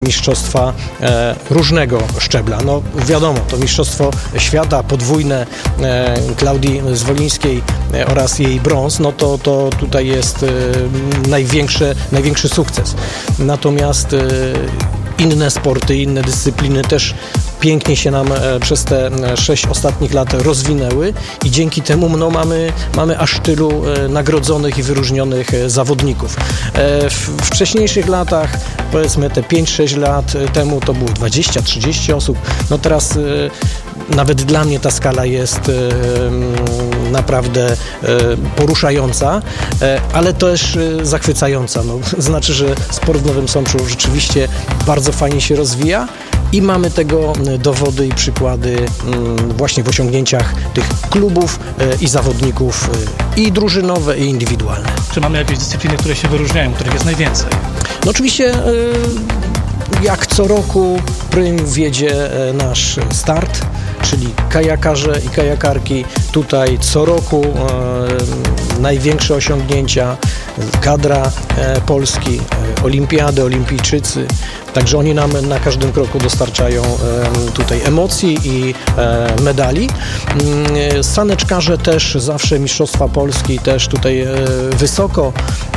mistrzostwa różnego szczebla. No wiadomo, to mistrzostwo świata podwójne Klaudii Zwolińskiej oraz jej brąz, no to tutaj jest największy sukces. Natomiast inne sporty, inne dyscypliny też pięknie się nam przez te 6 ostatnich lat rozwinęły i dzięki temu no, mamy aż tylu nagrodzonych i wyróżnionych zawodników. W wcześniejszych latach, powiedzmy te 5-6 lat temu to było 20-30 osób. No teraz nawet dla mnie ta skala jest naprawdę poruszająca, ale też zachwycająca. No, znaczy, że sport w Nowym Sączu rzeczywiście bardzo fajnie się rozwija i mamy tego dowody i przykłady właśnie w osiągnięciach tych klubów i zawodników i drużynowe, i indywidualne. Czy mamy jakieś dyscypliny, które się wyróżniają, których jest najwięcej? No oczywiście jak co roku prym wiedzie nasz start, czyli kajakarze i kajakarki. Tutaj co roku największe osiągnięcia, kadra Polski, olimpiady, olimpijczycy. Także oni nam na każdym kroku dostarczają tutaj emocji i medali. Saneczkarze też zawsze mistrzostwa Polski, też tutaj wysoko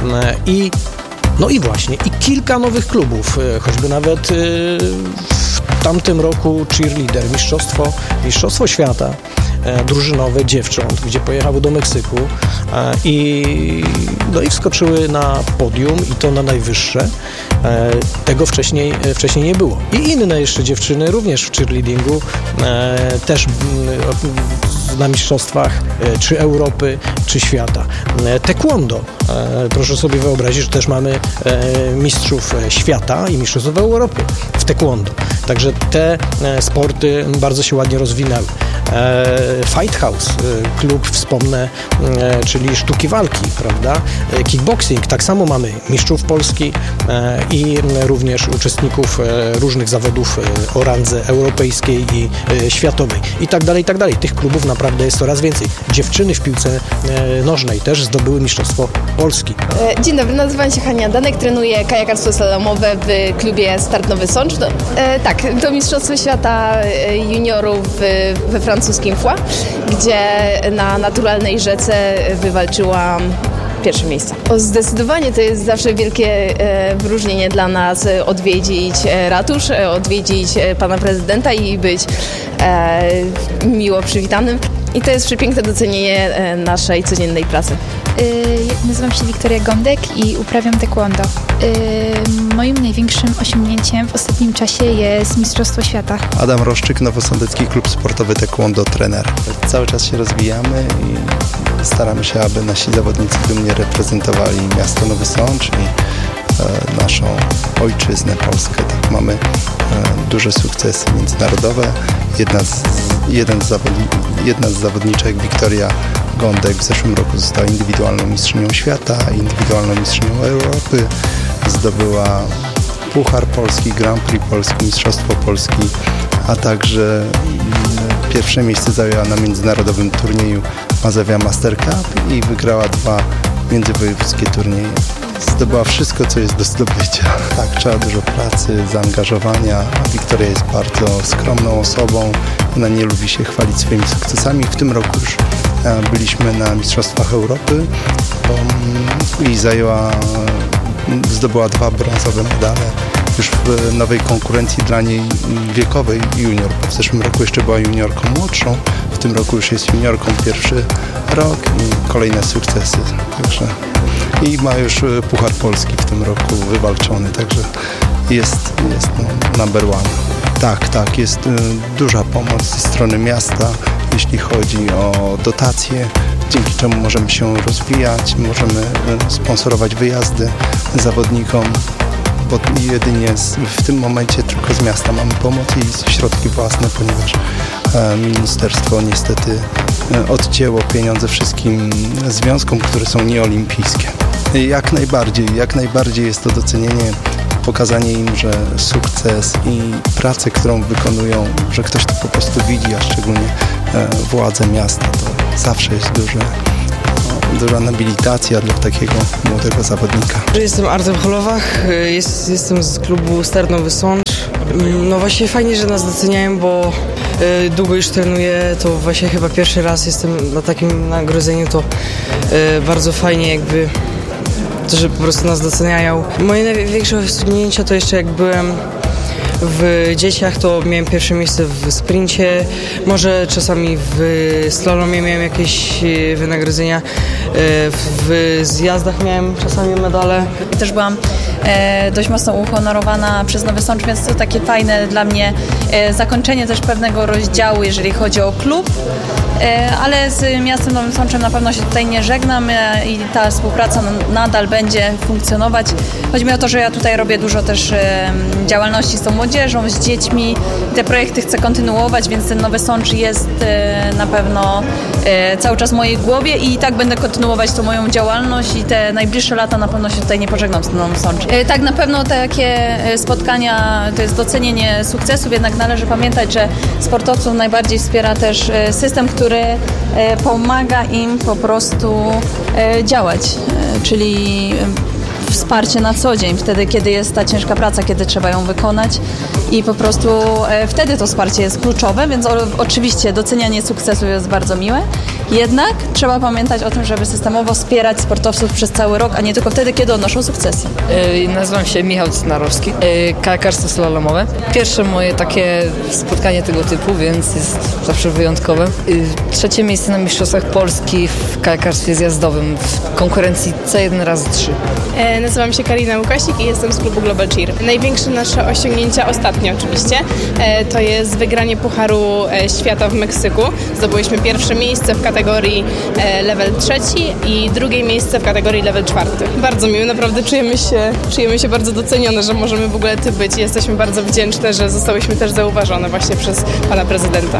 no i właśnie, i kilka nowych klubów, choćby nawet w tamtym roku cheerleader, mistrzostwo świata drużynowe dziewcząt, gdzie pojechały do Meksyku i wskoczyły na podium i to na najwyższe. Tego wcześniej nie było. I inne jeszcze dziewczyny również w cheerleadingu też na mistrzostwach czy Europy, czy świata. Taekwondo. Proszę sobie wyobrazić, że też mamy mistrzów świata i mistrzów Europy w taekwondo. Także te sporty bardzo się ładnie rozwinęły. Fight House, klub wspomnę, czyli sztuki walki, prawda? Kickboxing, tak samo mamy mistrzów Polski i również uczestników różnych zawodów o randze europejskiej i światowej i tak dalej, i tak dalej. Tych klubów naprawdę jest coraz więcej. Dziewczyny w piłce nożnej też zdobyły mistrzostwo Polski. Dzień dobry, nazywam się Hania Danek, trenuję kajakarstwo slalomowe w klubie Start Nowy Sącz. Tak, to mistrzostwo świata juniorów we francuskim Foix, gdzie na naturalnej rzece wywalczyłam pierwsze miejsce. Zdecydowanie to jest zawsze wielkie wyróżnienie dla nas odwiedzić ratusz, odwiedzić pana prezydenta i być miło przywitanym. I to jest przepiękne docenienie naszej codziennej pracy. Nazywam się Wiktoria Gądek i uprawiam taekwondo. Moim największym osiągnięciem w ostatnim czasie jest Mistrzostwo Świata. Adam Roszczyk, Nowosądecki Klub Sportowy Taekwondo, trener. Cały czas się rozwijamy i staramy się, aby nasi zawodnicy dumnie reprezentowali miasto Nowy Sącz i naszą ojczyznę Polskę. Tak, mamy duże sukcesy międzynarodowe. Jedna z zawodniczek, Wiktoria Gądek, w zeszłym roku została indywidualną mistrzynią świata, indywidualną mistrzynią Europy. Zdobyła Puchar Polski, Grand Prix Polski, Mistrzostwo Polski, a także pierwsze miejsce zajęła na międzynarodowym turnieju Mazowia Master Cup i wygrała 2 międzywojewódzkie turnieje. Zdobyła wszystko, co jest do zdobycia. Tak, trzeba dużo pracy, zaangażowania. Wiktoria jest bardzo skromną osobą. Ona nie lubi się chwalić swoimi sukcesami. W tym roku już byliśmy na Mistrzostwach Europy i zdobyła 2 brązowe medale. Już w nowej konkurencji dla niej wiekowej junior. W zeszłym roku jeszcze była juniorką młodszą. W tym roku już jest juniorką pierwszy rok i kolejne sukcesy. Także i ma już Puchar Polski w tym roku wywalczony, także jest number one. Tak, jest duża pomoc ze strony miasta, jeśli chodzi o dotacje, dzięki czemu możemy się rozwijać, możemy sponsorować wyjazdy zawodnikom, bo jedynie w tym momencie tylko z miasta mamy pomoc i środki własne, ponieważ ministerstwo niestety odcięło pieniądze wszystkim związkom, które są nieolimpijskie. Jak najbardziej jest to docenienie, pokazanie im, że sukces i pracę, którą wykonują, że ktoś to po prostu widzi, a szczególnie władze miasta, to zawsze jest duże duża nobilitacja dla takiego młodego zawodnika. Jestem Artem Holowach, jestem z klubu Start Nowy Sącz. No właśnie fajnie, że nas doceniają, bo długo już trenuję, to właśnie chyba pierwszy raz jestem na takim nagrodzeniu, to bardzo fajnie jakby to, że po prostu nas doceniają. Moje największe osiągnięcia to jeszcze jak byłem w dzieciach, to miałem pierwsze miejsce w sprincie, może czasami w slalomie miałem jakieś wynagrodzenia, w zjazdach miałem czasami medale. I też byłam dość mocno uhonorowana przez Nowy Sącz, więc to takie fajne dla mnie zakończenie też pewnego rozdziału, jeżeli chodzi o klub. Ale z miastem Nowym Sączem na pewno się tutaj nie żegnam i ta współpraca nadal będzie funkcjonować. Chodzi mi o to, że ja tutaj robię dużo też działalności z tą młodzieżą, z dziećmi. Te projekty chcę kontynuować, więc ten Nowy Sącz jest na pewno cały czas w mojej głowie i tak będę kontynuować tą moją działalność i te najbliższe lata na pewno się tutaj nie pożegnam z tym Nowym Sączem. Tak, na pewno takie spotkania to jest docenienie sukcesów, jednak należy pamiętać, że sportowców najbardziej wspiera też system, który pomaga im po prostu działać, czyli wsparcie na co dzień, wtedy kiedy jest ta ciężka praca, kiedy trzeba ją wykonać i po prostu wtedy to wsparcie jest kluczowe, więc oczywiście docenianie sukcesu jest bardzo miłe, jednak trzeba pamiętać o tym, żeby systemowo wspierać sportowców przez cały rok, a nie tylko wtedy, kiedy odnoszą sukcesy. Nazywam się Michał Cynarowski, kajakarstwo slalomowe. Pierwsze moje takie spotkanie tego typu, więc jest zawsze wyjątkowe. Trzecie miejsce na Mistrzostwach Polski w kajakarstwie zjazdowym w konkurencji C1x3. Nazywam się Karina Łukasik i jestem z klubu Global Cheer. Największe nasze osiągnięcia ostatnio oczywiście to jest wygranie Pucharu Świata w Meksyku. Zdobyliśmy pierwsze miejsce w kategorii level 3 i drugie miejsce w kategorii level 4. Bardzo miło, naprawdę czujemy się bardzo docenione, że możemy w ogóle tu być i jesteśmy bardzo wdzięczne, że zostałyśmy też zauważone właśnie przez pana prezydenta.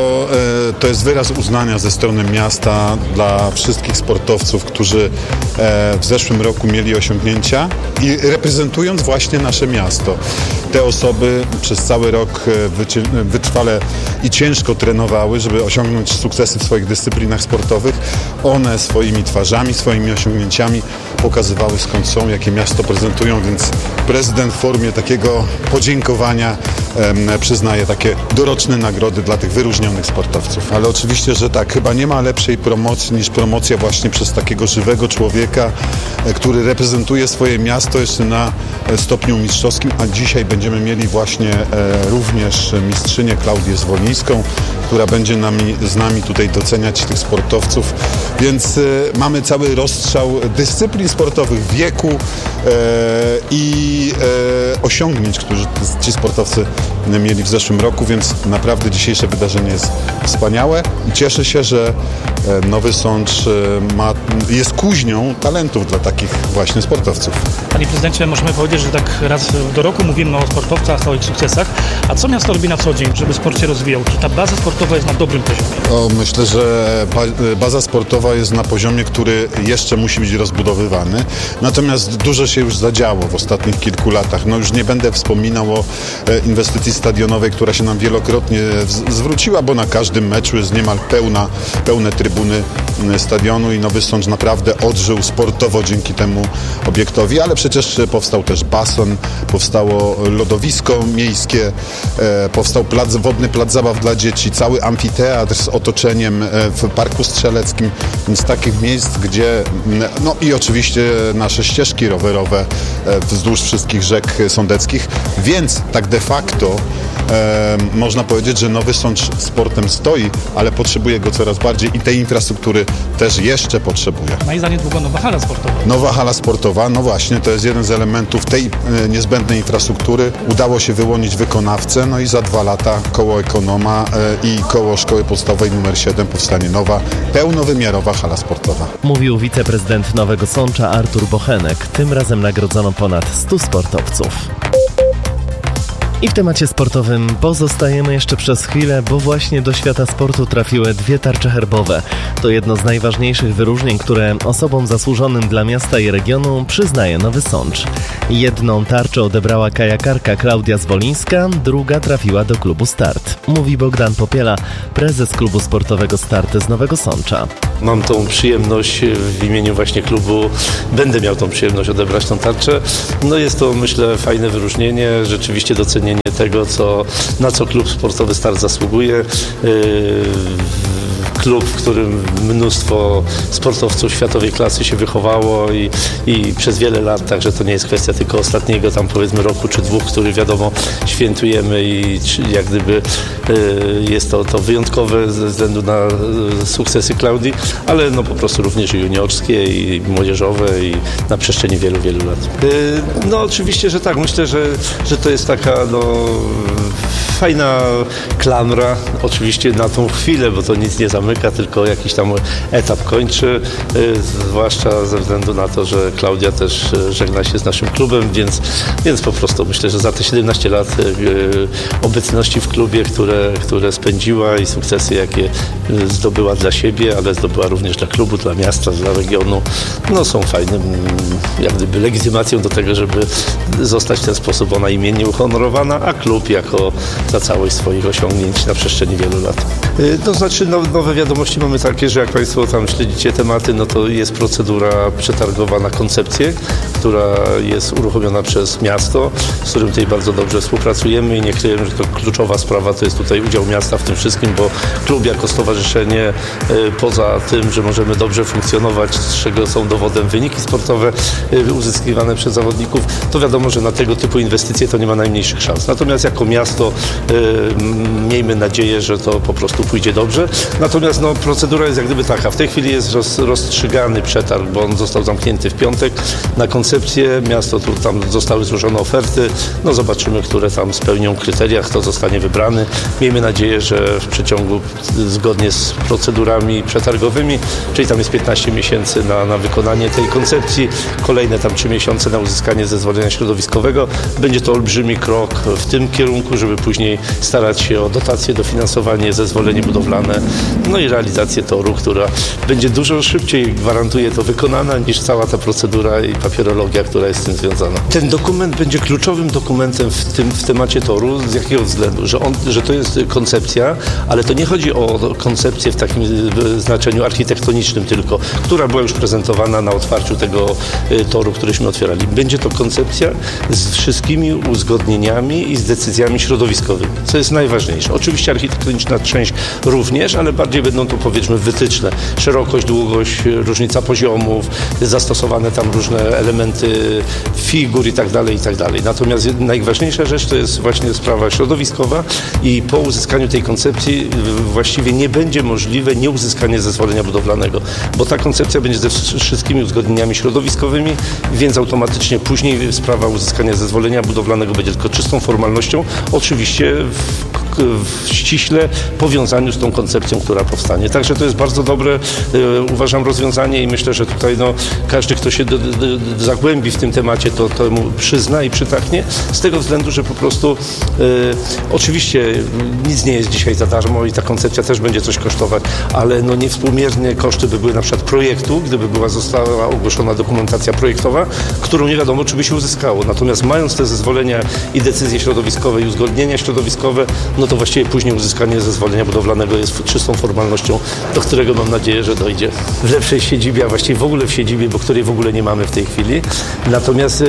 To jest wyraz uznania ze strony miasta dla wszystkich sportowców, którzy w zeszłym roku mieli osiągnięcia i reprezentując właśnie nasze miasto. Te osoby przez cały rok wytrwale i ciężko trenowały, żeby osiągnąć sukcesy w swoich dyscyplinach sportowych. One swoimi twarzami, swoimi osiągnięciami pokazywały, skąd są, jakie miasto prezentują, więc prezydent w formie takiego podziękowania przyznaje takie doroczne nagrody dla tych wyróżnionych sportowców. Ale oczywiście, że tak, chyba nie ma lepszej promocji niż promocja właśnie przez takiego żywego człowieka, który reprezentuje swoje miasto jeszcze na stopniu mistrzowskim, a dzisiaj będziemy mieli właśnie również mistrzynię Klaudię Zwolińską, która będzie z nami tutaj doceniać tych sportowców, więc mamy cały rozstrzał dyscyplin sportowych, wieku i osiągnięć, które ci sportowcy mieli w zeszłym roku, więc naprawdę dzisiejsze wydarzenie jest wspaniałe i cieszę się, że Nowy Sącz jest kuźnią talentów dla takich właśnie sportowców. Panie prezydencie, możemy powiedzieć, że tak raz do roku mówimy o sportowcach, o ich sukcesach, a co miasto robi na co dzień, żeby sport się rozwijał? Czy ta baza sportowa jest na dobrym poziomie? Myślę, że baza sportowa jest na poziomie, który jeszcze musi być rozbudowywany, natomiast dużo się już zadziało w ostatnich kilku latach. No już nie będę wspominał o inwestycji stadionowej, która się nam wielokrotnie zwróciła, bo na każdym meczu jest niemal pełne trybuny stadionu i Nowy Sącz naprawdę odżył sportowo dzięki temu obiektowi, ale przecież powstał też basen, powstało lodowisko miejskie, powstał wodny plac zabaw dla dzieci, cały amfiteatr z otoczeniem w Parku Strzeleckim, więc takich miejsc, gdzie no i oczywiście nasze ścieżki rowerowe wzdłuż wszystkich rzek sądeckich, więc tak de facto można powiedzieć, że Nowy Sącz sportem stoi, ale potrzebuje go coraz bardziej i tej infrastruktury też jeszcze potrzebuje. No i za niedługo nowa hala sportowa. Nowa hala sportowa, no właśnie, to jest jeden z elementów tej niezbędnej infrastruktury. Udało się wyłonić wykonawcę, no i za 2 lata koło Ekonoma i koło Szkoły Podstawowej nr 7 powstanie nowa, pełnowymiarowa hala sportowa. Mówił wiceprezydent Nowego Sącza Artur Bochenek. Tym razem nagrodzono ponad 100 sportowców. I w temacie sportowym pozostajemy jeszcze przez chwilę, bo właśnie do świata sportu trafiły 2 tarcze herbowe. To jedno z najważniejszych wyróżnień, które osobom zasłużonym dla miasta i regionu przyznaje Nowy Sącz. Jedną tarczę odebrała kajakarka Klaudia Zwolińska, druga trafiła do klubu Start. Mówi Bogdan Popiela, prezes klubu sportowego Start z Nowego Sącza. mam tą przyjemność w imieniu właśnie klubu, będę miał tą przyjemność odebrać tą tarczę. No jest to, myślę, fajne wyróżnienie, rzeczywiście docenienie tego, na co klub sportowy Start zasługuje. Klub, w którym mnóstwo sportowców światowej klasy się wychowało i przez wiele lat, także to nie jest kwestia tylko ostatniego tam powiedzmy roku czy dwóch, który wiadomo świętujemy i jak gdyby jest to wyjątkowe ze względu na sukcesy Klaudii, ale no po prostu również i juniorskie i młodzieżowe i na przestrzeni wielu, wielu lat. No oczywiście, że tak. Myślę, że to jest taka fajna klamra, oczywiście na tą chwilę, bo to nic nie zamyka, tylko jakiś tam etap kończy, zwłaszcza ze względu na to, że Klaudia też żegna się z naszym klubem, więc po prostu myślę, że za te 17 lat obecności w klubie, które spędziła i sukcesy, jakie zdobyła dla siebie, ale zdobyła również dla klubu, dla miasta, dla regionu, no są fajnym jak gdyby legitymacją do tego, żeby zostać w ten sposób ona imiennie uhonorowana, a klub jako za całość swoich osiągnięć na przestrzeni wielu lat. To znaczy nowe wiadomości mamy takie, że jak Państwo tam śledzicie tematy, no to jest procedura przetargowa na koncepcję, która jest uruchomiona przez miasto, z którym tutaj bardzo dobrze współpracujemy i nie kryjemy, że to kluczowa sprawa to jest tutaj udział miasta w tym wszystkim, bo klub jako stowarzyszenie, poza tym, że możemy dobrze funkcjonować, z czego są dowodem wyniki sportowe uzyskiwane przez zawodników, to wiadomo, że na tego typu inwestycje to nie ma najmniejszych szans. Natomiast jako miasto miejmy nadzieję, że to po prostu pójdzie dobrze. Natomiast procedura jest jak gdyby taka. W tej chwili jest rozstrzygany przetarg, bo on został zamknięty w piątek na koncepcję. Miasto tam zostały złożone oferty. No zobaczymy, które tam spełnią kryteria, kto zostanie wybrany. Miejmy nadzieję, że w przeciągu zgodnie z procedurami przetargowymi, czyli tam jest 15 miesięcy na wykonanie tej koncepcji, kolejne tam 3 miesiące na uzyskanie zezwolenia środowiskowego. Będzie to olbrzymi krok w tym kierunku, żeby później starać się o dotacje, dofinansowanie, zezwolenie budowlane, no i realizację toru, która będzie dużo szybciej, gwarantuję to, wykonana niż cała ta procedura i papierologia, która jest z tym związana. Ten dokument będzie kluczowym dokumentem w temacie toru. Z jakiego względu? Że to jest koncepcja, ale to nie chodzi o koncepcję w takim znaczeniu architektonicznym tylko, która była już prezentowana na otwarciu tego toru, któryśmy otwierali. Będzie to koncepcja z wszystkimi uzgodnieniami i z decyzjami środowiskowymi, co jest najważniejsze. Oczywiście architektoniczna część również, ale bardziej będą to powiedzmy wytyczne. Szerokość, długość, różnica poziomów, zastosowane tam różne elementy figur i tak dalej, i tak dalej. Natomiast najważniejsza rzecz to jest właśnie sprawa środowiskowa i po uzyskaniu tej koncepcji właściwie nie będzie możliwe nieuzyskanie zezwolenia budowlanego, bo ta koncepcja będzie ze wszystkimi uzgodnieniami środowiskowymi, więc automatycznie później sprawa uzyskania zezwolenia budowlanego będzie tylko czystą formalnością, oczywiście w ściśle powiązaniu z tą koncepcją, która powstanie. Także to jest bardzo dobre, uważam, rozwiązanie i myślę, że tutaj każdy, kto się zagłębi w tym temacie, to mu przyzna i przytaknie, z tego względu, że po prostu oczywiście nic nie jest dzisiaj za darmo i ta koncepcja też będzie coś kosztować, ale niewspółmiernie koszty by były na przykład projektu, gdyby została ogłoszona dokumentacja projektowa, którą nie wiadomo, czy by się uzyskało. Natomiast mając te zezwolenia i decyzje środowiskowe i uzgodnienia środowiskowe, no to właściwie później uzyskanie zezwolenia budowlanego jest czystą formalnością, do którego mam nadzieję, że dojdzie w lepszej siedzibie, a właściwie w ogóle w siedzibie, bo której w ogóle nie mamy w tej chwili. Natomiast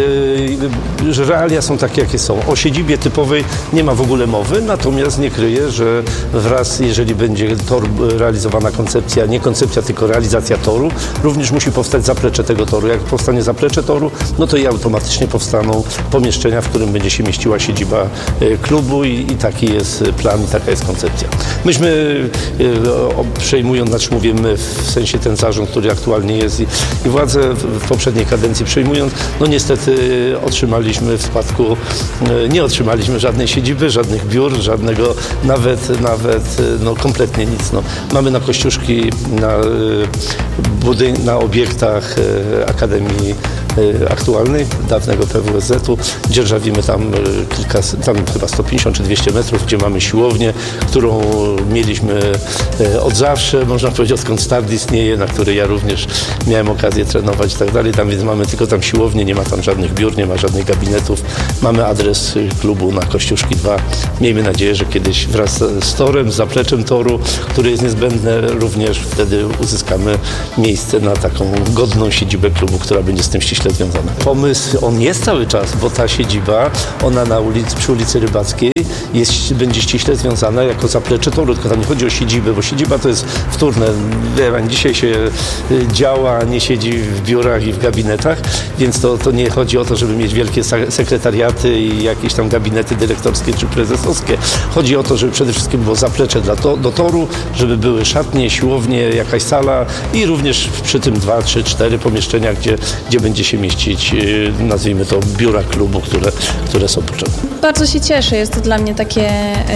że realia są takie, jakie są. O siedzibie typowej nie ma w ogóle mowy, natomiast nie kryję, że wraz, jeżeli będzie tor, realizowana koncepcja, nie koncepcja, tylko realizacja toru, również musi powstać zaplecze tego toru. Jak powstanie zaplecze toru, no to i automatycznie powstaną pomieszczenia, w którym będzie się mieściła siedziba klubu i taki jest plan i taka jest koncepcja. Myśmy przejmując, znaczy mówię my, w sensie ten zarząd, który aktualnie jest i władze w poprzedniej kadencji przejmując, no niestety otrzymaliśmy w spadku, nie otrzymaliśmy żadnej siedziby, żadnych biur, żadnego, nawet kompletnie nic. Mamy na Kościuszki, na obiektach Akademii aktualnej, dawnego PWSZ-u. Dzierżawimy tam tam chyba 150 czy 200 metrów, gdzie mamy siłownię, którą mieliśmy od zawsze, można powiedzieć, odkąd start istnieje, na której ja również miałem okazję trenować i tak dalej. Tam więc mamy tylko tam siłownię, nie ma tam żadnych biur, nie ma żadnych gabinetów. Mamy adres klubu na Kościuszki 2. Miejmy nadzieję, że kiedyś wraz z torem, z zapleczem toru, który jest niezbędne, również wtedy uzyskamy miejsce na taką godną siedzibę klubu, która będzie z tym ściśle związana. Pomysł, on jest cały czas, bo ta siedziba, ona przy ulicy Rybackiej będzie ściśle związana jako zaplecze toru, tylko tam nie chodzi o siedzibę, bo siedziba to jest wtórne. Dzisiaj się działa, a nie siedzi w biurach i w gabinetach, więc to nie chodzi o to, żeby mieć wielkie sekretariaty i jakieś tam gabinety dyrektorskie czy prezesowskie. Chodzi o to, żeby przede wszystkim było zaplecze do toru, żeby były szatnie, siłownie, jakaś sala i również przy tym 2, 3, 4 pomieszczenia, gdzie będzie się mieścić, nazwijmy to, biura klubu, które są potrzebne. Bardzo się cieszę. Jest to dla mnie takie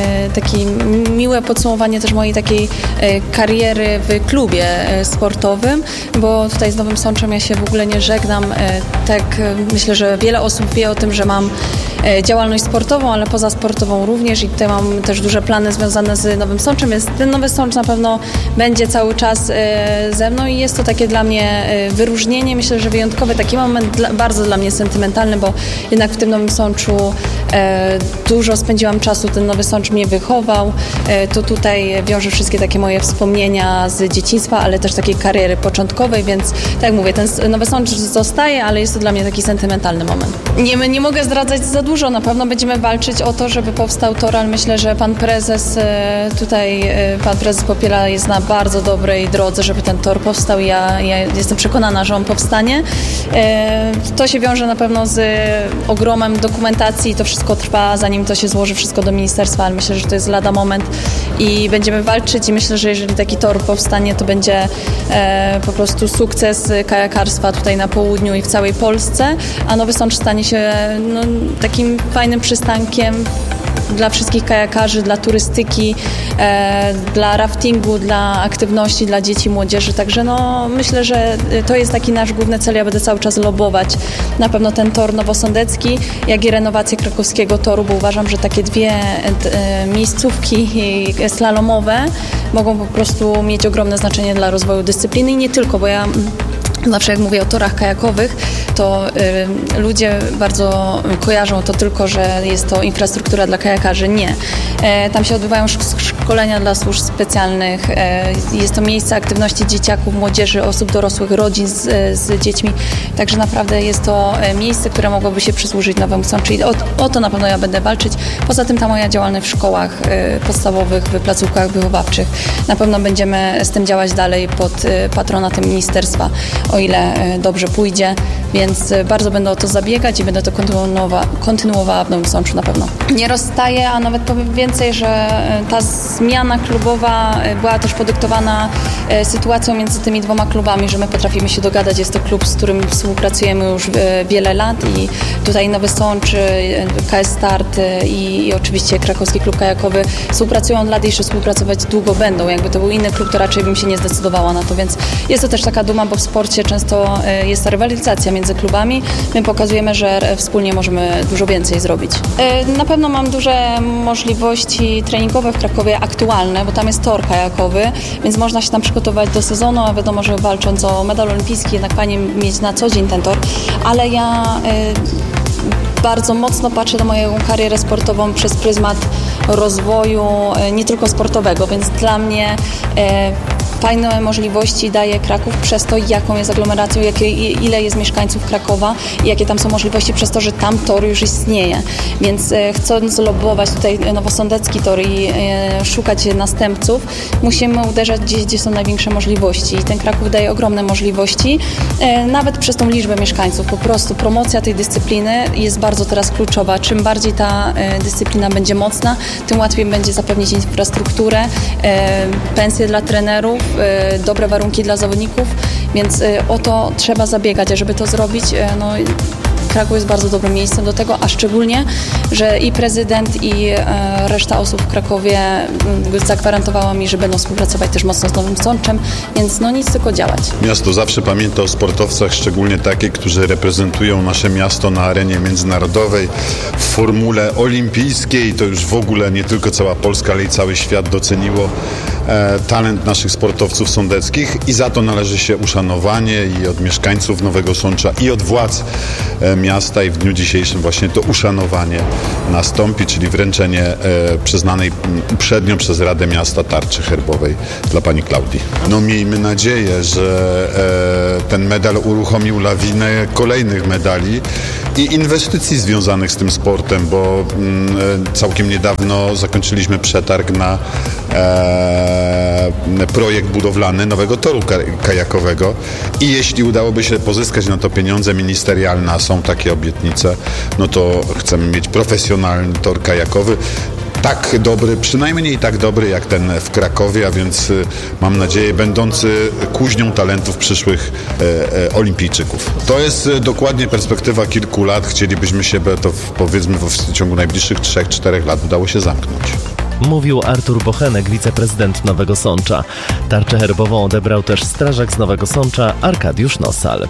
miłe podsumowanie też mojej takiej kariery w klubie sportowym, bo tutaj z Nowym Sączem ja się w ogóle nie żegnam. Tak myślę, że wiele osób wie o tym, że mam działalność sportową, ale pozasportową również i tutaj mam też duże plany związane z Nowym Sączem, więc ten Nowy Sącz na pewno będzie cały czas ze mną i jest to takie dla mnie wyróżnienie, myślę, że wyjątkowy taki moment, bardzo dla mnie sentymentalny, bo jednak w tym Nowym Sączu dużo spędziłam czasu, ten Nowy Sącz mnie wychował, to tutaj wiąże wszystkie takie moje wspomnienia z dzieciństwa, ale też takiej kariery początkowej, więc tak jak mówię, ten Nowy Sącz zostaje, ale jest to dla mnie taki sentymentalny moment. Nie mogę zdradzać za dużo, na pewno będziemy walczyć o to, żeby powstał tor, ale myślę, że pan prezes Popiela jest na bardzo dobrej drodze, żeby ten tor powstał i ja jestem przekonana, że on powstanie. To się wiąże na pewno z ogromem dokumentacji, to wszystko trwa, zanim to się złoży wszystko do ministerstwa, ale myślę, że to jest lada moment i będziemy walczyć i myślę, że jeżeli taki tor powstanie, to będzie po prostu sukces kajakarstwa tutaj na południu i w całej Polsce, a Nowy Sącz stanie się takim fajnym przystankiem dla wszystkich kajakarzy, dla turystyki, dla raftingu, dla aktywności, dla dzieci, młodzieży. Także myślę, że to jest taki nasz główny cel. Ja będę cały czas lobować na pewno ten tor nowosądecki, jak i renowację krakowskiego toru, bo uważam, że takie dwie miejscówki slalomowe mogą po prostu mieć ogromne znaczenie dla rozwoju dyscypliny i nie tylko, bo ja zawsze jak mówię o torach kajakowych, to ludzie bardzo kojarzą to tylko, że jest to infrastruktura dla kajakarzy. Nie. Tam się odbywają szkolenia dla służb specjalnych. Jest to miejsce aktywności dzieciaków, młodzieży, osób dorosłych, rodzin z dziećmi. Także naprawdę jest to miejsce, które mogłoby się przysłużyć Nowemu Sączu i o to na pewno ja będę walczyć. Poza tym ta moja działalność w szkołach podstawowych, w placówkach wychowawczych. Na pewno będziemy z tym działać dalej pod patronatem ministerstwa, o ile dobrze pójdzie, więc bardzo będę o to zabiegać i będę to kontynuowała w Nowym Sączu na pewno. Nie rozstaję, a nawet powiem więcej, że ta zmiana klubowa była też podyktowana sytuacją między tymi dwoma klubami, że my potrafimy się dogadać. Jest to klub, z którym współpracujemy już wiele lat i tutaj Nowy Sącz, KS Start i oczywiście Krakowski Klub Kajakowy współpracują od lat i jeszcze współpracować długo będą. Jakby to był inny klub, to raczej bym się nie zdecydowała na to, więc jest to też taka duma, bo w sporcie często jest ta rywalizacja między klubami. My pokazujemy, że wspólnie możemy dużo więcej zrobić. Na pewno mam duże możliwości treningowe w Krakowie aktualne, bo tam jest tor kajakowy, więc można się tam przygotować do sezonu, a wiadomo, że walcząc o medal olimpijski jednak fajnie mieć na co dzień ten tor, ale ja bardzo mocno patrzę na moją karierę sportową przez pryzmat rozwoju nie tylko sportowego, więc dla mnie fajne możliwości daje Kraków przez to, jaką jest aglomeracją, ile jest mieszkańców Krakowa i jakie tam są możliwości przez to, że tam tor już istnieje. Więc chcąc lobować tutaj nowosądecki tor i szukać następców, musimy uderzać gdzie są największe możliwości. I ten Kraków daje ogromne możliwości, nawet przez tą liczbę mieszkańców. Po prostu promocja tej dyscypliny jest bardzo teraz kluczowa. Czym bardziej ta dyscyplina będzie mocna, tym łatwiej będzie zapewnić infrastrukturę, pensje dla trenerów, dobre warunki dla zawodników, więc o to trzeba zabiegać, a żeby to zrobić, Kraków jest bardzo dobrym miejscem do tego, a szczególnie, że i prezydent, i reszta osób w Krakowie zagwarantowała mi, że będą współpracować też mocno z Nowym Sączem, więc nic, tylko działać. Miasto zawsze pamięta o sportowcach, szczególnie takich, którzy reprezentują nasze miasto na arenie międzynarodowej, w formule olimpijskiej. To już w ogóle nie tylko cała Polska, ale i cały świat doceniło talent naszych sportowców sądeckich i za to należy się uszanowanie i od mieszkańców Nowego Sącza, i od władz miasta, i w dniu dzisiejszym właśnie to uszanowanie nastąpi, czyli wręczenie przyznanej uprzednio przez Radę Miasta tarczy herbowej dla pani Klaudii. No miejmy nadzieję, że ten medal uruchomił lawinę kolejnych medali i inwestycji związanych z tym sportem, bo całkiem niedawno zakończyliśmy przetarg na projekt budowlany nowego toru kajakowego i jeśli udałoby się pozyskać na to pieniądze ministerialne, a są takie obietnice, no to chcemy mieć profesjonalny tor kajakowy. Tak dobry, przynajmniej tak dobry jak ten w Krakowie, a więc mam nadzieję będący kuźnią talentów przyszłych olimpijczyków. To jest dokładnie perspektywa kilku lat. Chcielibyśmy się to powiedzmy w ciągu najbliższych 3-4 lat udało się zamknąć. Mówił Artur Bochenek, wiceprezydent Nowego Sącza. Tarczę herbową odebrał też strażak z Nowego Sącza Arkadiusz Nosal.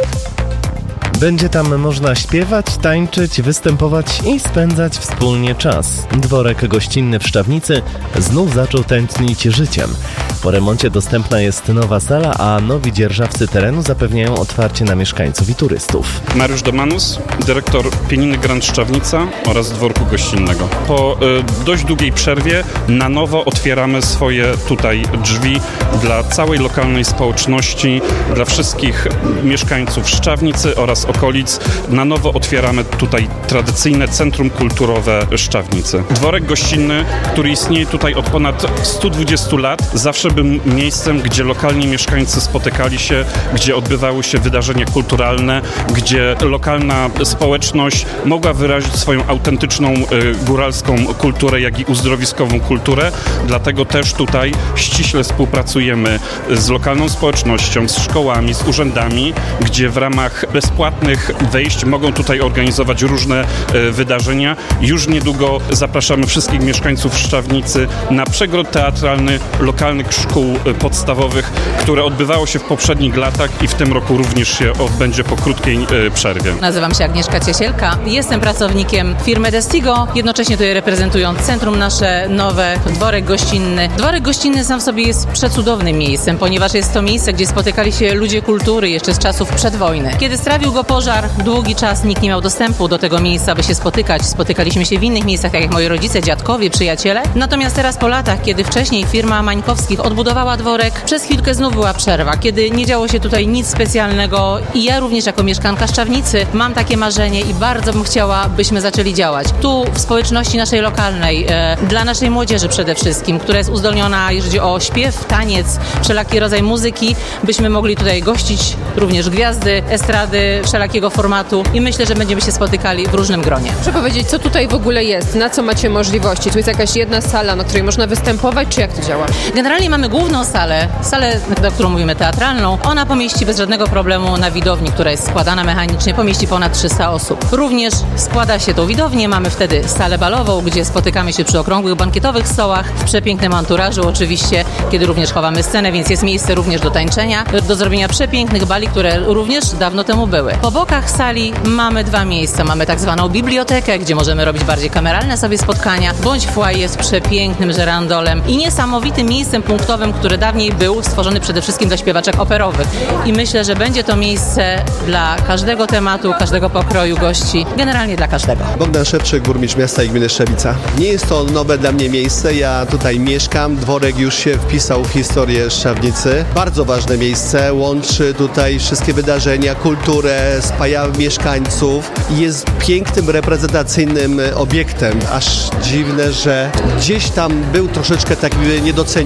Będzie tam można śpiewać, tańczyć, występować i spędzać wspólnie czas. Dworek gościnny w Szczawnicy znów zaczął tętnić życiem. Po remoncie dostępna jest nowa sala, a nowi dzierżawcy terenu zapewniają otwarcie na mieszkańców i turystów. Mariusz Domanus, dyrektor Pieniny Grand Szczawnica oraz dworku gościnnego. Po dość długiej przerwie na nowo otwieramy swoje tutaj drzwi dla całej lokalnej społeczności, dla wszystkich mieszkańców Szczawnicy oraz okolic. Na nowo otwieramy tutaj tradycyjne Centrum Kulturowe Szczawnicy. Dworek gościnny, który istnieje tutaj od ponad 120 lat, zawsze był miejscem, gdzie lokalni mieszkańcy spotykali się, gdzie odbywały się wydarzenia kulturalne, gdzie lokalna społeczność mogła wyrazić swoją autentyczną góralską kulturę, jak i uzdrowiskową kulturę. Dlatego też tutaj ściśle współpracujemy z lokalną społecznością, z szkołami, z urzędami, gdzie w ramach bezpłatnych wejść mogą tutaj organizować różne wydarzenia. Już niedługo zapraszamy wszystkich mieszkańców Szczawnicy na przegród teatralny lokalnych szkół podstawowych, które odbywało się w poprzednich latach i w tym roku również się odbędzie po krótkiej przerwie. Nazywam się Agnieszka Ciesielka, jestem pracownikiem firmy Destigo, jednocześnie tutaj reprezentując centrum nasze nowe, dworek gościnny. Dworek gościnny sam w sobie jest przecudownym miejscem, ponieważ jest to miejsce, gdzie spotykali się ludzie kultury jeszcze z czasów przedwojny. Kiedy strawił go pożar, długi czas nikt nie miał dostępu do tego miejsca, by się spotykać. Spotykaliśmy się w innych miejscach, tak jak moi rodzice, dziadkowie, przyjaciele. Natomiast teraz po latach, kiedy wcześniej firma Mańkowskich odbudowała dworek, przez chwilkę znów była przerwa, kiedy nie działo się tutaj nic specjalnego i ja również jako mieszkanka Szczawnicy mam takie marzenie i bardzo bym chciała, byśmy zaczęli działać. Tu w społeczności naszej lokalnej, dla naszej młodzieży przede wszystkim, która jest uzdolniona, jeżeli chodzi o śpiew, taniec, wszelaki rodzaj muzyki, byśmy mogli tutaj gościć również gwiazdy, estrady wszelakiego formatu i myślę, że będziemy się spotykali w różnym gronie. Proszę powiedzieć, co tutaj w ogóle jest? Na co macie możliwości? Tu jest jakaś jedna sala, na której można występować, czy jak to działa? Generalnie mamy główną salę, o którą mówimy teatralną. Ona pomieści bez żadnego problemu na widowni, która jest składana mechanicznie, pomieści ponad 300 osób. Również składa się tą widownię, mamy wtedy salę balową, gdzie spotykamy się przy okrągłych bankietowych stołach, w przepięknym anturażu oczywiście, kiedy również chowamy scenę, więc jest miejsce również do tańczenia, do zrobienia przepięknych bali, które również dawno temu były. Po bokach sali mamy dwa miejsca. Mamy tak zwaną bibliotekę, gdzie możemy robić bardziej kameralne sobie spotkania, bądź foyer z przepięknym żerandolem i niesamowitym miejscem punktowym, który dawniej był stworzony przede wszystkim dla śpiewaczek operowych. I myślę, że będzie to miejsce dla każdego tematu, każdego pokroju gości, generalnie dla każdego. Bogdan Szewczyk, burmistrz miasta i gminy Szczewica. Nie jest to nowe dla mnie miejsce, ja tutaj mieszkam, dworek już się wpisał w historię Szczawnicy. Bardzo ważne miejsce, łączy tutaj wszystkie wydarzenia, kulturę, spaja mieszkańców i jest pięknym, reprezentacyjnym obiektem. Aż dziwne, że gdzieś tam był troszeczkę taki niedoceniony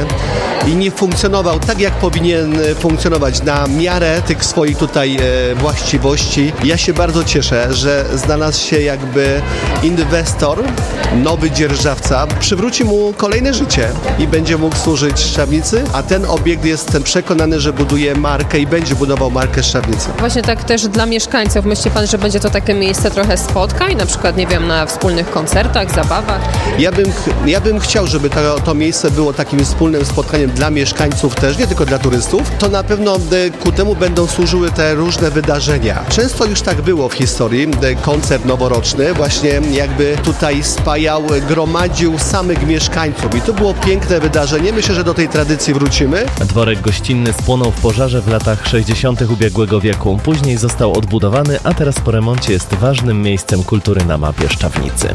i nie funkcjonował tak, jak powinien funkcjonować na miarę tych swoich tutaj właściwości. Ja się bardzo cieszę, że znalazł się jakby inwestor, nowy dzierżawca, przywróci mu kolejne życie i będzie mógł służyć Szczawnicy, a ten obiekt, jestem przekonany, że buduje markę i będzie budował markę Szczawnicy. Właśnie tak też dla mieszkańców. Myśli pan, że będzie to takie miejsce trochę spotkań, na przykład, nie wiem, na wspólnych koncertach, zabawach? Ja bym chciał, żeby to miejsce było takim wspólnym spotkaniem dla mieszkańców też, nie tylko dla turystów. To na pewno ku temu będą służyły te różne wydarzenia. Często już tak było w historii. Koncert noworoczny właśnie jakby tutaj spajał, gromadził samych mieszkańców i to było piękne wydarzenie. Myślę, że do tej tradycji wrócimy. Dworek gościnny spłonął w pożarze w latach 60. ubiegłego wieku. Później został odbudowany, a teraz po remoncie jest ważnym miejscem kultury na mapie Szczawnicy.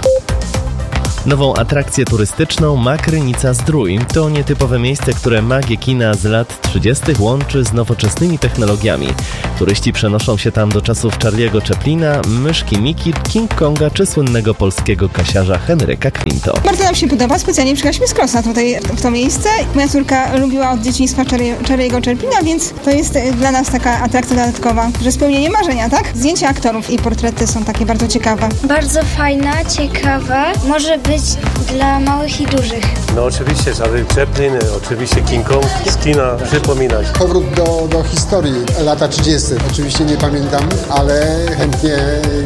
Nową atrakcję turystyczną ma Krynica-Zdrój. To nietypowe miejsce, które magię kina z lat 30. łączy z nowoczesnymi technologiami. Turyści przenoszą się tam do czasów Charlie'ego Chaplina, myszki Miki, King Konga czy słynnego polskiego kasiarza Henryka Quinto. Bardzo nam się podoba, specjalnie przyjechaliśmy z Krosna tutaj w to miejsce. Moja córka lubiła od dzieciństwa Charlie'ego Chaplina, więc to jest dla nas taka atrakcja dodatkowa, że spełnienie marzenia, tak? Zdjęcia aktorów i portrety są takie bardzo ciekawe. Bardzo fajna, ciekawa, może być dla małych i dużych. No oczywiście, Charlie Chaplin, oczywiście King Kong z kina przypominać. Powrót do historii, lata 30. Oczywiście nie pamiętam, ale chętnie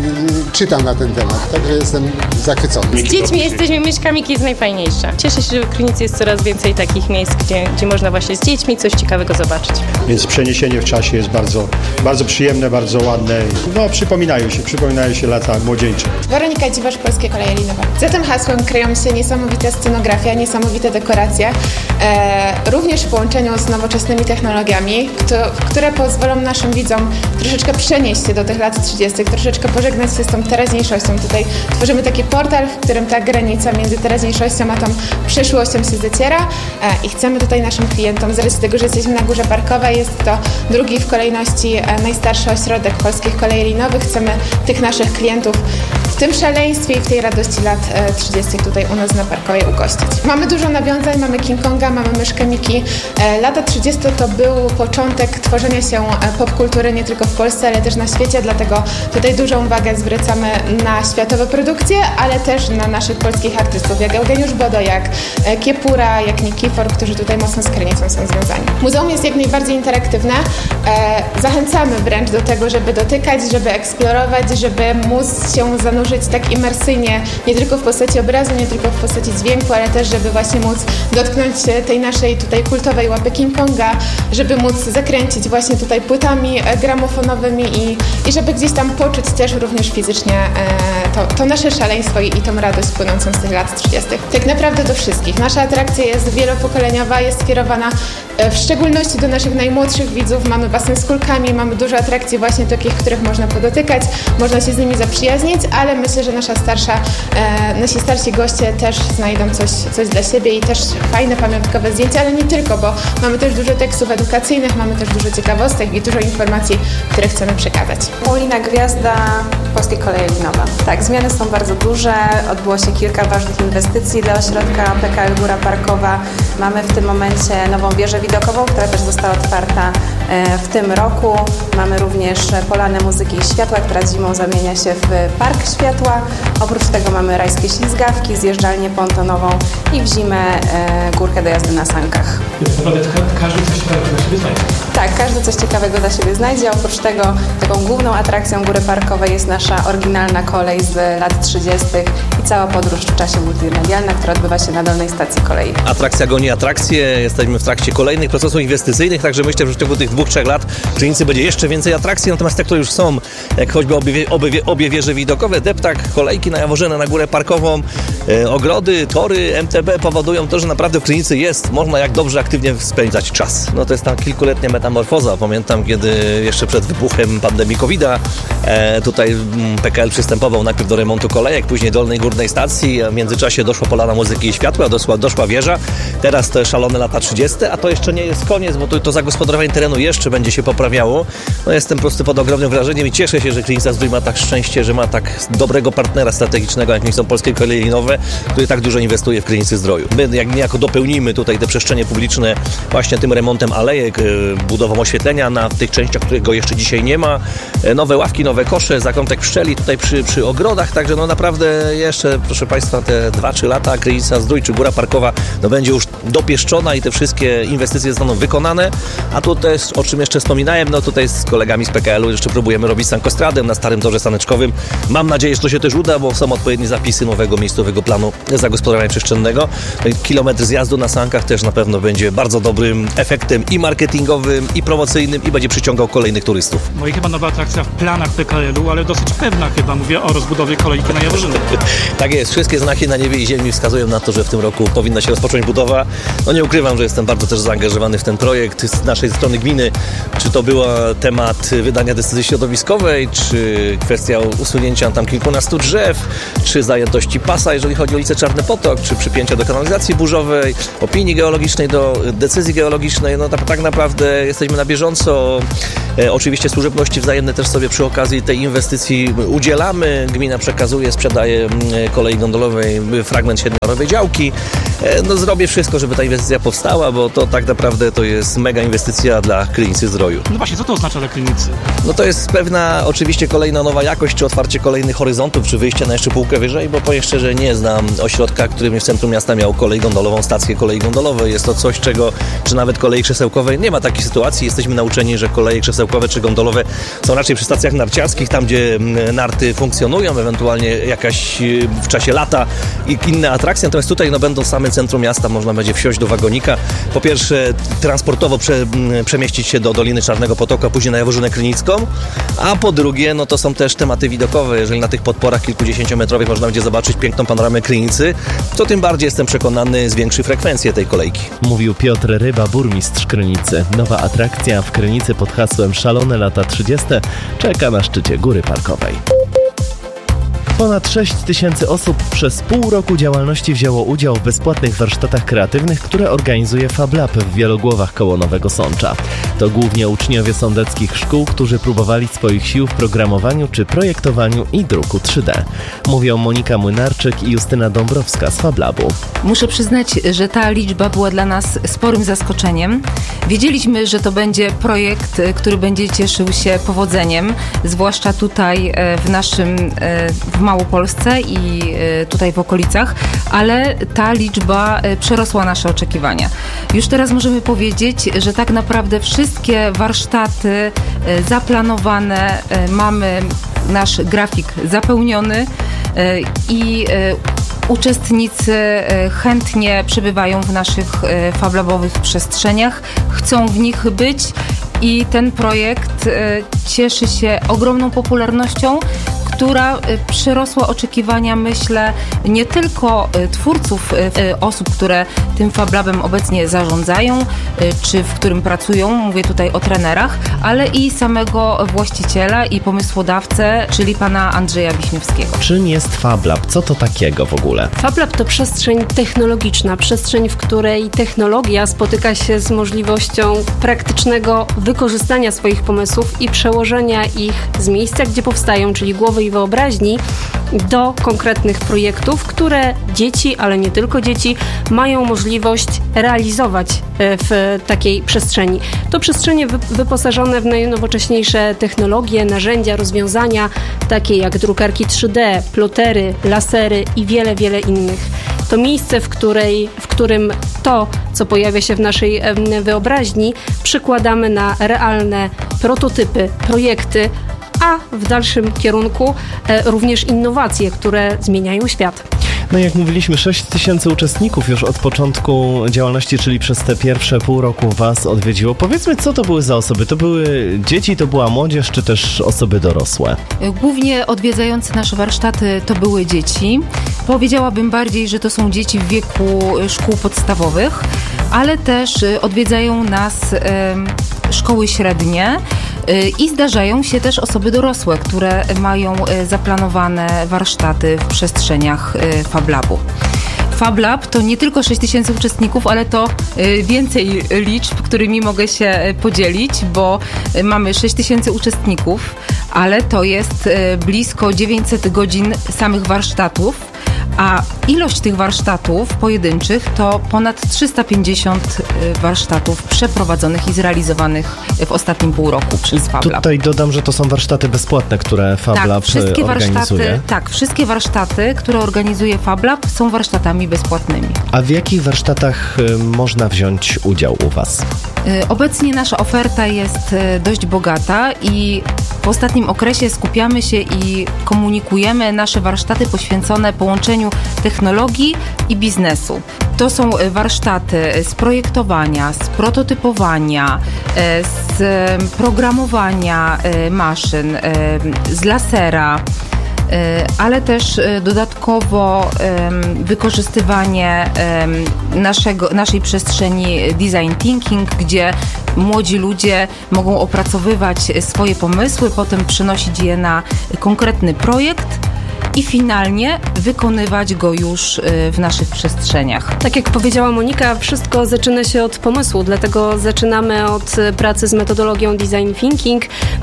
czytam na ten temat, także jestem zachwycony. Z dziećmi jesteśmy, myszka Miki jest najfajniejsza. Cieszę się, że w Krynicy jest coraz więcej takich miejsc, gdzie można właśnie z dziećmi coś ciekawego zobaczyć. Więc przeniesienie w czasie jest bardzo przyjemne, bardzo ładne. No przypominają się lata młodzieńcze. Weronika Dziwasz, Polskie Koleje Linowe. Za tym hasłem kryją się niesamowita scenografia, niesamowite dekoracje, również w połączeniu z nowoczesnymi technologiami, które pozwolą naszym widzom troszeczkę przenieść się do tych lat 30., troszeczkę pożegnać się z tą teraźniejszością. Tutaj tworzymy taki portal, w którym ta granica między teraźniejszością a tą przyszłością się zaciera i chcemy tutaj naszym klientom, z racji tego, że jesteśmy na Górze Parkowej, jest to drugi w kolejności najstarszy ośrodek Polskich Kolei Linowych. Chcemy tych naszych klientów w tym szaleństwie i w tej radości lat 30. tutaj u nas na Parkowej ugościć. Mamy dużo nawiązań, mamy King Konga, mamy myszkę Miki. Lata 30. to był początek tworzenia się popkultury nie tylko w Polsce, ale też na świecie, dlatego tutaj dużą uwagę zwracamy na światowe produkcje, ale też na naszych polskich artystów, jak Eugeniusz Bodo, jak Kiepura, jak Nikifor, którzy tutaj mocno z Krynicą są związani. Muzeum jest jak najbardziej interaktywne. Zachęcamy wręcz do tego, żeby dotykać, żeby eksplorować, żeby móc się zanurzyć tak imersyjnie, nie tylko w postaci obrazu, nie tylko w postaci dźwięku, ale też, żeby właśnie móc dotknąć tej naszej tutaj kultowej łapy King Konga, żeby móc zakręcić właśnie tutaj płytami gramofonowymi i żeby gdzieś tam poczuć też również fizycznie to nasze szaleństwo i tą radość płynącą z tych lat 30. Tak naprawdę do wszystkich. Nasza atrakcja jest wielopokoleniowa, jest skierowana w szczególności do naszych najmłodszych widzów. Mamy basen z kulkami, mamy dużo atrakcji właśnie takich, których można podotykać, można się z nimi zaprzyjaźnić, ale myślę, że nasi starsi goście też znajdą coś dla siebie i też fajne, pamiątkowe zdjęcia, ale nie tylko, bo mamy też dużo tekstów edukacyjnych, mamy też dużo ciekawostek i dużo informacji, które chcemy przekazać. Paulina Gwiazda, Polskie Koleje Linowe. Tak, zmiany są bardzo duże, odbyło się kilka ważnych inwestycji dla ośrodka PKL Góra Parkowa. Mamy w tym momencie nową wieżę widokową, która też została otwarta w tym roku. Mamy również Polanę Muzyki i Światła, która zimą zamienia się w Park Światła. Oprócz tego mamy rajskie ślizgawki, zjeżdżalnię pontonową i w zimę górkę do jazdy na sankach. Naprawdę każdy coś ciekawego dla siebie znajdzie. Tak, każdy coś ciekawego dla siebie znajdzie. Oprócz tego taką główną atrakcją Góry Parkowej jest nasza oryginalna kolej z lat 30. i cała podróż w czasie multimedialna, która odbywa się na dolnej stacji kolei. Atrakcja goni atrakcje, jesteśmy w trakcie kolejnych procesów inwestycyjnych, także myślę, że w ciągu tych 2-3 lat w Krynicy będzie jeszcze więcej atrakcji, natomiast te, które już są, jak choćby obie wieże widokowe, deptak, kolejki na Jaworzynę, na Górę Parkową, ogrody, tory, MTB powodują to, że naprawdę w Krynicy można jak dobrze, aktywnie spędzać czas. No to jest ta kilkuletnia metamorfoza. Pamiętam, kiedy jeszcze przed wybuchem pandemii COVID-a tutaj PKL przystępował najpierw do remontu kolejek, później dolnej górnej stacji, a w międzyczasie doszła Polana Muzyki i Światła, doszła wieża. Teraz te szalone lata 30, a to jeszcze nie jest koniec, bo to zagospodarowanie terenu jeszcze będzie się poprawiało. No jestem po prostu pod ogromnym wrażeniem i cieszę się, że Krynica-Zdrój ma tak szczęście, że ma tak dobrego partnera strategicznego, jakim są Polskie Koleje Linowe który tak dużo inwestuje w Krynicy Zdroju. My jak niejako dopełnimy tutaj te przestrzenie publiczne właśnie tym remontem alejek, budową oświetlenia na tych częściach, którego jeszcze dzisiaj nie ma, nowe ławki, nowe kosze, zakątek pszczeli tutaj przy ogrodach, także no naprawdę jeszcze, proszę Państwa, te 2-3 lata Krynica Zdrój czy Góra Parkowa będzie już dopieszczona i te wszystkie inwestycje zostaną wykonane, a tutaj, o czym jeszcze wspominałem, no tutaj z kolegami z PKL-u jeszcze próbujemy robić sankostradę na starym torze saneczkowym. Mam nadzieję, że to się też uda, bo są odpowiednie zapisy nowego miejscowego planu zagospodarowania przestrzennego. Kilometr zjazdu na sankach też na pewno będzie bardzo dobrym efektem i marketingowym, i promocyjnym i będzie przyciągał kolejnych turystów. No i chyba nowa atrakcja w planach PKL-u, ale dosyć pewna chyba, mówię o rozbudowie kolejki na Jaworzyny. Tak jest, wszystkie znaki na niebie i ziemi wskazują na to, że w tym roku powinna się rozpocząć budowa. No nie ukrywam, że jestem bardzo też zaangażowany w ten projekt z naszej strony gminy. Czy to był temat wydania decyzji środowiskowej, czy kwestia usunięcia tam kilkunastu drzew, czy zajętości pasa, jeżeli chodzi o ulicę Czarny Potok, czy przypięcia do kanalizacji burzowej, opinii geologicznej, do decyzji geologicznej. No tak naprawdę jesteśmy na bieżąco. Oczywiście służebności wzajemne też sobie przy okazji tej inwestycji udzielamy. Gmina przekazuje, sprzedaje kolei gondolowej fragment średniorowej działki. No zrobię wszystko, żeby ta inwestycja powstała, bo to tak naprawdę to jest mega inwestycja dla Krynicy Zdroju. No właśnie, co to oznacza dla Krynicy? No to jest pewna oczywiście kolejna nowa jakość, czy otwarcie kolejnych horyzontów, czy wyjście na jeszcze półkę wyżej, bo powiem szczerze, nie znam ośrodka, który w centrum miasta miał kolej gondolową, stację kolei gondolowej. Jest to coś, czy nawet kolei krzesełkowej, nie ma takiej sytuacji. Jesteśmy nauczeni, że koleje krzesełkowe czy gondolowe są raczej przy stacjach narciarskich, tam gdzie narty funkcjonują, ewentualnie jakaś w czasie lata i inne atrakcje. Natomiast tutaj będą w samym centrum miasta, można będzie wsiąść do wagonika. Po pierwsze transportowo przemieścić się do Doliny Czarnego Potoku, a później na Jaworzynę Krynicką, a po drugie, no to są też tematy widokowe. Jeżeli na tych podporach kilkudziesięciometrowych można będzie zobaczyć piękną panoramę Krynicy, to tym bardziej jestem przekonany, zwiększy frekwencję tej kolejki. Mówił Piotr Ryba, burmistrz Krynicy. Nowa atrakcja w Krynicy pod hasłem Szalone lata 30 czeka na szczycie Góry Parkowej. Ponad 6 000 osób przez pół roku działalności wzięło udział w bezpłatnych warsztatach kreatywnych, które organizuje FabLab w Wielogłowach koło Nowego Sącza. To głównie uczniowie sądeckich szkół, którzy próbowali swoich sił w programowaniu czy projektowaniu i druku 3D. Mówią Monika Młynarczyk i Justyna Dąbrowska z FabLabu. Muszę przyznać, że ta liczba była dla nas sporym zaskoczeniem. Wiedzieliśmy, że to będzie projekt, który będzie cieszył się powodzeniem, zwłaszcza tutaj w Małopolsce i tutaj w okolicach, ale ta liczba przerosła nasze oczekiwania. Już teraz możemy powiedzieć, że tak naprawdę wszystkie warsztaty zaplanowane, mamy nasz grafik zapełniony i uczestnicy chętnie przebywają w naszych fablabowych przestrzeniach, chcą w nich być i ten projekt cieszy się ogromną popularnością, która przerosła oczekiwania, myślę, nie tylko twórców, osób, które tym FabLabem obecnie zarządzają, czy w którym pracują, mówię tutaj o trenerach, ale i samego właściciela i pomysłodawcę, czyli pana Andrzeja Wiśniewskiego. Czym jest FabLab? Co to takiego w ogóle? FabLab to przestrzeń technologiczna, przestrzeń, w której technologia spotyka się z możliwością praktycznego wykorzystania swoich pomysłów i przełożenia ich z miejsca, gdzie powstają, czyli głowy i wyobraźni, do konkretnych projektów, które dzieci, ale nie tylko dzieci, mają możliwość realizować w takiej przestrzeni. To przestrzenie wyposażone w najnowocześniejsze technologie, narzędzia, rozwiązania, takie jak drukarki 3D, plotery, lasery i wiele, wiele innych. To miejsce, w którym to, co pojawia się w naszej wyobraźni, przykładamy na realne prototypy, projekty, a w dalszym kierunku również innowacje, które zmieniają świat. No jak mówiliśmy, 6 000 uczestników już od początku działalności, czyli przez te pierwsze pół roku Was odwiedziło. Powiedzmy, co to były za osoby? To były dzieci, to była młodzież, czy też osoby dorosłe? Głównie odwiedzające nasze warsztaty to były dzieci. Powiedziałabym bardziej, że to są dzieci w wieku szkół podstawowych, ale też odwiedzają nas szkoły średnie i zdarzają się też osoby dorosłe, które mają zaplanowane warsztaty w przestrzeniach FabLabu. FabLab to nie tylko 6 000 uczestników, ale to więcej liczb, którymi mogę się podzielić, bo mamy 6 000 uczestników, ale to jest blisko 900 godzin samych warsztatów, A ilość tych warsztatów pojedynczych to ponad 350 warsztatów przeprowadzonych i zrealizowanych w ostatnim półroczu przez Fab Lab. Tutaj dodam, że to są warsztaty bezpłatne, które Fab Lab organizuje. Wszystkie warsztaty, które organizuje Fab Lab, są warsztatami bezpłatnymi. A w jakich warsztatach można wziąć udział u Was? Obecnie nasza oferta jest dość bogata i w ostatnim okresie skupiamy się i komunikujemy nasze warsztaty poświęcone połączeniu technologii i biznesu. To są warsztaty z projektowania, z prototypowania, z programowania maszyn, z lasera, ale też dodatkowo wykorzystywanie naszej przestrzeni design thinking, gdzie młodzi ludzie mogą opracowywać swoje pomysły, potem przenosić je na konkretny projekt i finalnie wykonywać go już w naszych przestrzeniach. Tak jak powiedziała Monika, wszystko zaczyna się od pomysłu, dlatego zaczynamy od pracy z metodologią design thinking,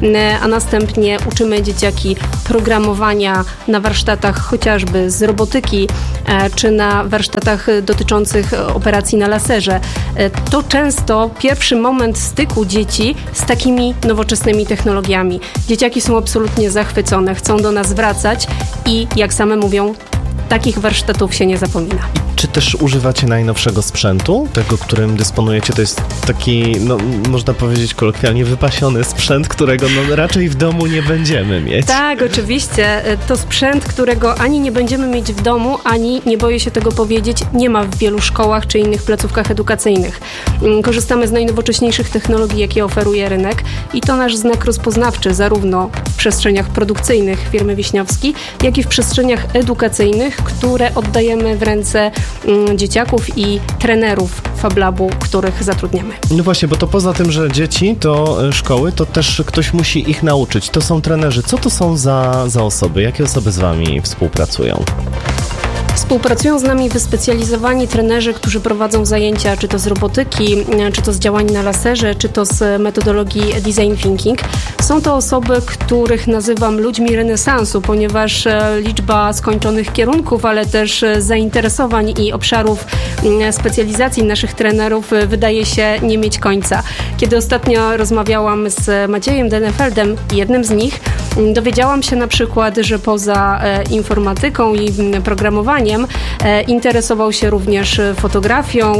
a następnie uczymy dzieciaki programowania na warsztatach chociażby z robotyki, czy na warsztatach dotyczących operacji na laserze. To często pierwszy moment styku dzieci z takimi nowoczesnymi technologiami. Dzieciaki są absolutnie zachwycone, chcą do nas wracać i jak same mówią, takich warsztatów się nie zapomina. Czy też używacie najnowszego sprzętu, tego, którym dysponujecie? To jest taki, można powiedzieć kolokwialnie, wypasiony sprzęt, którego raczej w domu nie będziemy mieć. Tak, oczywiście. To sprzęt, którego ani nie będziemy mieć w domu, ani, nie boję się tego powiedzieć, nie ma w wielu szkołach czy innych placówkach edukacyjnych. Korzystamy z najnowocześniejszych technologii, jakie oferuje rynek i to nasz znak rozpoznawczy zarówno w przestrzeniach produkcyjnych firmy Wiśniowski, jak i w przestrzeniach edukacyjnych, które oddajemy w ręce dzieciaków i trenerów Fab Labu, których zatrudniamy. No właśnie, bo to poza tym, że dzieci to szkoły, to też ktoś musi ich nauczyć. To są trenerzy. Co to są za osoby? Jakie osoby z Wami współpracują? Współpracują z nami wyspecjalizowani trenerzy, którzy prowadzą zajęcia czy to z robotyki, czy to z działań na laserze, czy to z metodologii design thinking. Są to osoby, których nazywam ludźmi renesansu, ponieważ liczba skończonych kierunków, ale też zainteresowań i obszarów specjalizacji naszych trenerów wydaje się nie mieć końca. Kiedy ostatnio rozmawiałam z Maciejem Denefeldem, jednym z nich, dowiedziałam się na przykład, że poza informatyką i programowaniem interesował się również fotografią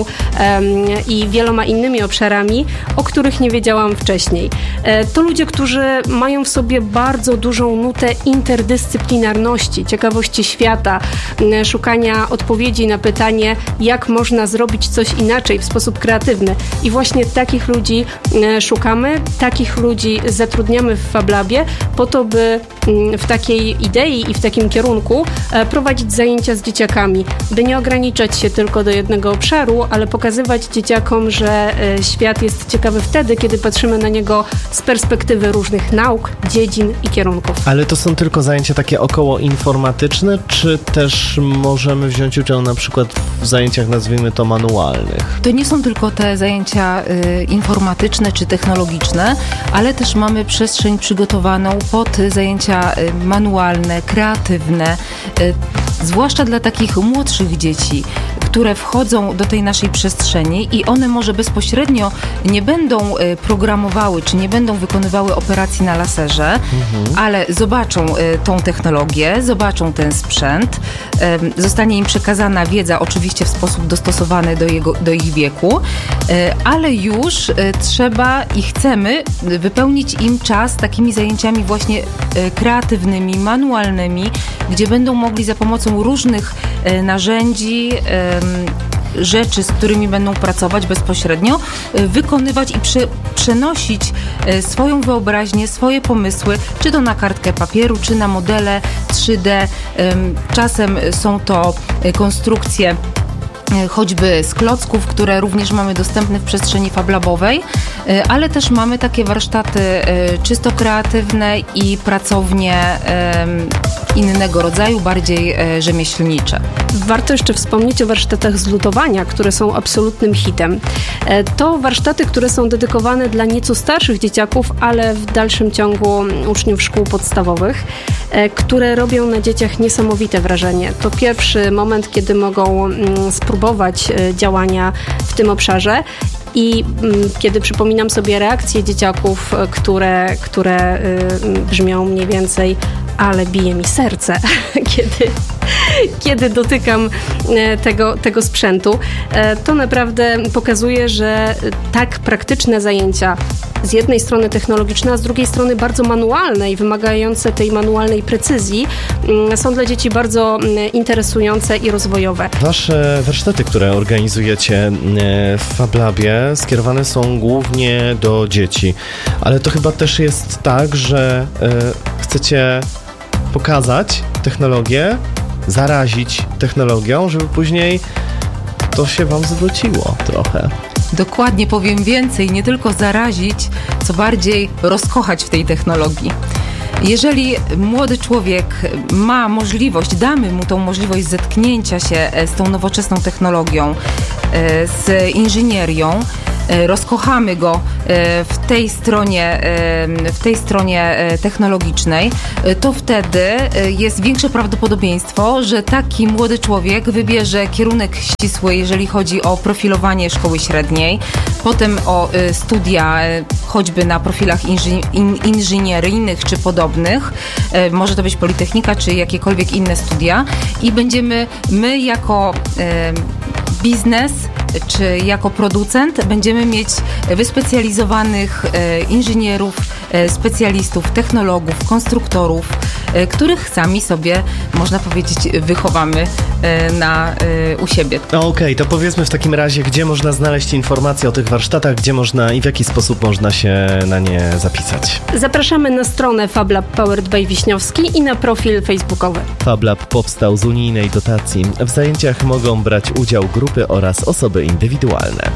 i wieloma innymi obszarami, o których nie wiedziałam wcześniej. To ludzie, którzy mają w sobie bardzo dużą nutę interdyscyplinarności, ciekawości świata, szukania odpowiedzi na pytanie, jak można zrobić coś inaczej w sposób kreatywny. I właśnie takich ludzi szukamy, takich ludzi zatrudniamy w Fab Labie po to, by w takiej idei i w takim kierunku prowadzić zajęcia z dzieciakami, by nie ograniczać się tylko do jednego obszaru, ale pokazywać dzieciakom, że świat jest ciekawy wtedy, kiedy patrzymy na niego z perspektywy różnych nauk, dziedzin i kierunków. Ale to są tylko zajęcia takie około informatyczne, czy też możemy wziąć udział na przykład w zajęciach, nazwijmy to, manualnych? To nie są tylko te zajęcia informatyczne czy technologiczne, ale też mamy przestrzeń przygotowaną pod zajęcia manualne, kreatywne, zwłaszcza dla takich młodszych dzieci, które wchodzą do tej naszej przestrzeni i one może bezpośrednio nie będą programowały, czy nie będą wykonywały operacji na laserze, ale zobaczą tą technologię, zobaczą ten sprzęt, zostanie im przekazana wiedza oczywiście w sposób dostosowany do ich wieku, ale już trzeba i chcemy wypełnić im czas takimi zajęciami właśnie kreatywnymi, manualnymi, gdzie będą mogli za pomocą różnych narzędzi, rzeczy, z którymi będą pracować bezpośrednio, wykonywać i przenosić swoją wyobraźnię, swoje pomysły, czy to na kartkę papieru, czy na modele 3D. Czasem są to konstrukcje choćby z klocków, które również mamy dostępne w przestrzeni FabLabowej, ale też mamy takie warsztaty czysto kreatywne i pracownie innego rodzaju, bardziej rzemieślnicze. Warto jeszcze wspomnieć o warsztatach z lutowania, które są absolutnym hitem. To warsztaty, które są dedykowane dla nieco starszych dzieciaków, ale w dalszym ciągu uczniów szkół podstawowych, które robią na dzieciach niesamowite wrażenie. To pierwszy moment, kiedy mogą spróbować działania w tym obszarze. I kiedy przypominam sobie reakcje dzieciaków, które brzmią mniej więcej, ale bije mi serce, kiedy dotykam tego sprzętu, to naprawdę pokazuje, że tak praktyczne zajęcia, z jednej strony technologiczne, a z drugiej strony bardzo manualne i wymagające tej manualnej precyzji, są dla dzieci bardzo interesujące i rozwojowe. Wasze warsztaty, które organizujecie w FabLabie, skierowane są głównie do dzieci, ale to chyba też jest tak, że chcecie pokazać technologię, zarazić technologią, żeby później to się wam zwróciło trochę. Dokładnie, powiem więcej, nie tylko zarazić, co bardziej rozkochać w tej technologii. Jeżeli młody człowiek ma możliwość, damy mu tą możliwość zetknięcia się z tą nowoczesną technologią, z inżynierią, rozkochamy go w tej stronie technologicznej, to wtedy jest większe prawdopodobieństwo, że taki młody człowiek wybierze kierunek ścisły, jeżeli chodzi o profilowanie szkoły średniej, potem o studia choćby na profilach inżynieryjnych czy podobnych, może to być Politechnika czy jakiekolwiek inne studia i będziemy my jako biznes czy jako producent będziemy mieć wyspecjalizowanych inżynierów, specjalistów, technologów, konstruktorów, których sami sobie, można powiedzieć, wychowamy u siebie. Okej, to powiedzmy w takim razie, gdzie można znaleźć informacje o tych warsztatach, gdzie można i w jaki sposób można się na nie zapisać. Zapraszamy na stronę FabLab Powered by Wiśniowski i na profil facebookowy. FabLab powstał z unijnej dotacji. W zajęciach mogą brać udział grupy oraz osoby indywidualne.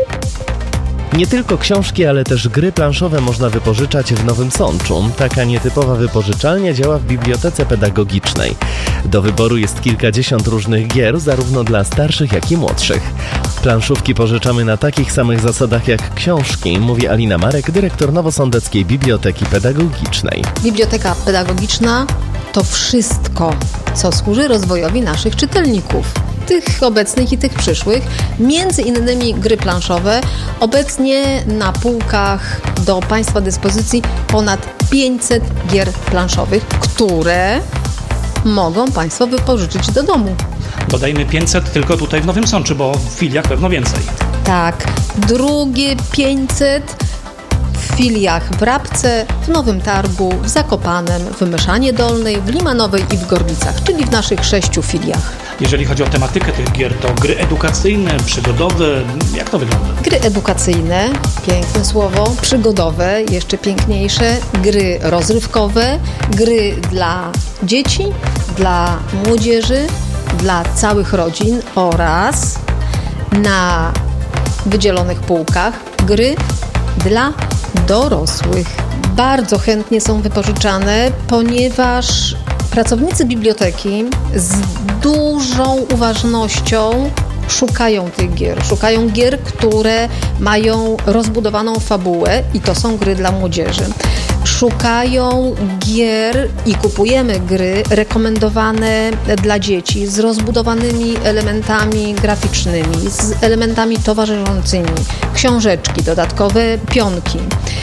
Nie tylko książki, ale też gry planszowe można wypożyczać w Nowym Sączu. Taka nietypowa wypożyczalnia działa w bibliotece pedagogicznej. Do wyboru jest kilkadziesiąt różnych gier, zarówno dla starszych, jak i młodszych. Planszówki pożyczamy na takich samych zasadach jak książki, mówi Alina Marek, dyrektor Nowosądeckiej Biblioteki Pedagogicznej. Biblioteka pedagogiczna to wszystko, co służy rozwojowi naszych czytelników. Tych obecnych i tych przyszłych, między innymi gry planszowe. Obecnie na półkach do Państwa dyspozycji ponad 500 gier planszowych, które mogą Państwo wypożyczyć do domu. Dodajmy 500 tylko tutaj w Nowym Sączu, bo w filiach pewno więcej. Tak, drugie 500 w filiach w Rabce, w Nowym Targu, w Zakopanem, w Myszanie Dolnej, w Limanowej i w Gorlicach, czyli w naszych 6 filiach. Jeżeli chodzi o tematykę tych gier, to gry edukacyjne, przygodowe, jak to wygląda? Gry edukacyjne, piękne słowo, przygodowe, jeszcze piękniejsze, gry rozrywkowe, gry dla dzieci, dla młodzieży, dla całych rodzin oraz na wydzielonych półkach gry dla dorosłych. Bardzo chętnie są wypożyczane, ponieważ pracownicy biblioteki z dużą uważnością szukają tych gier. Szukają gier, które mają rozbudowaną fabułę i to są gry dla młodzieży. Szukają gier i kupujemy gry rekomendowane dla dzieci z rozbudowanymi elementami graficznymi, z elementami towarzyszącymi, książeczki, dodatkowe pionki.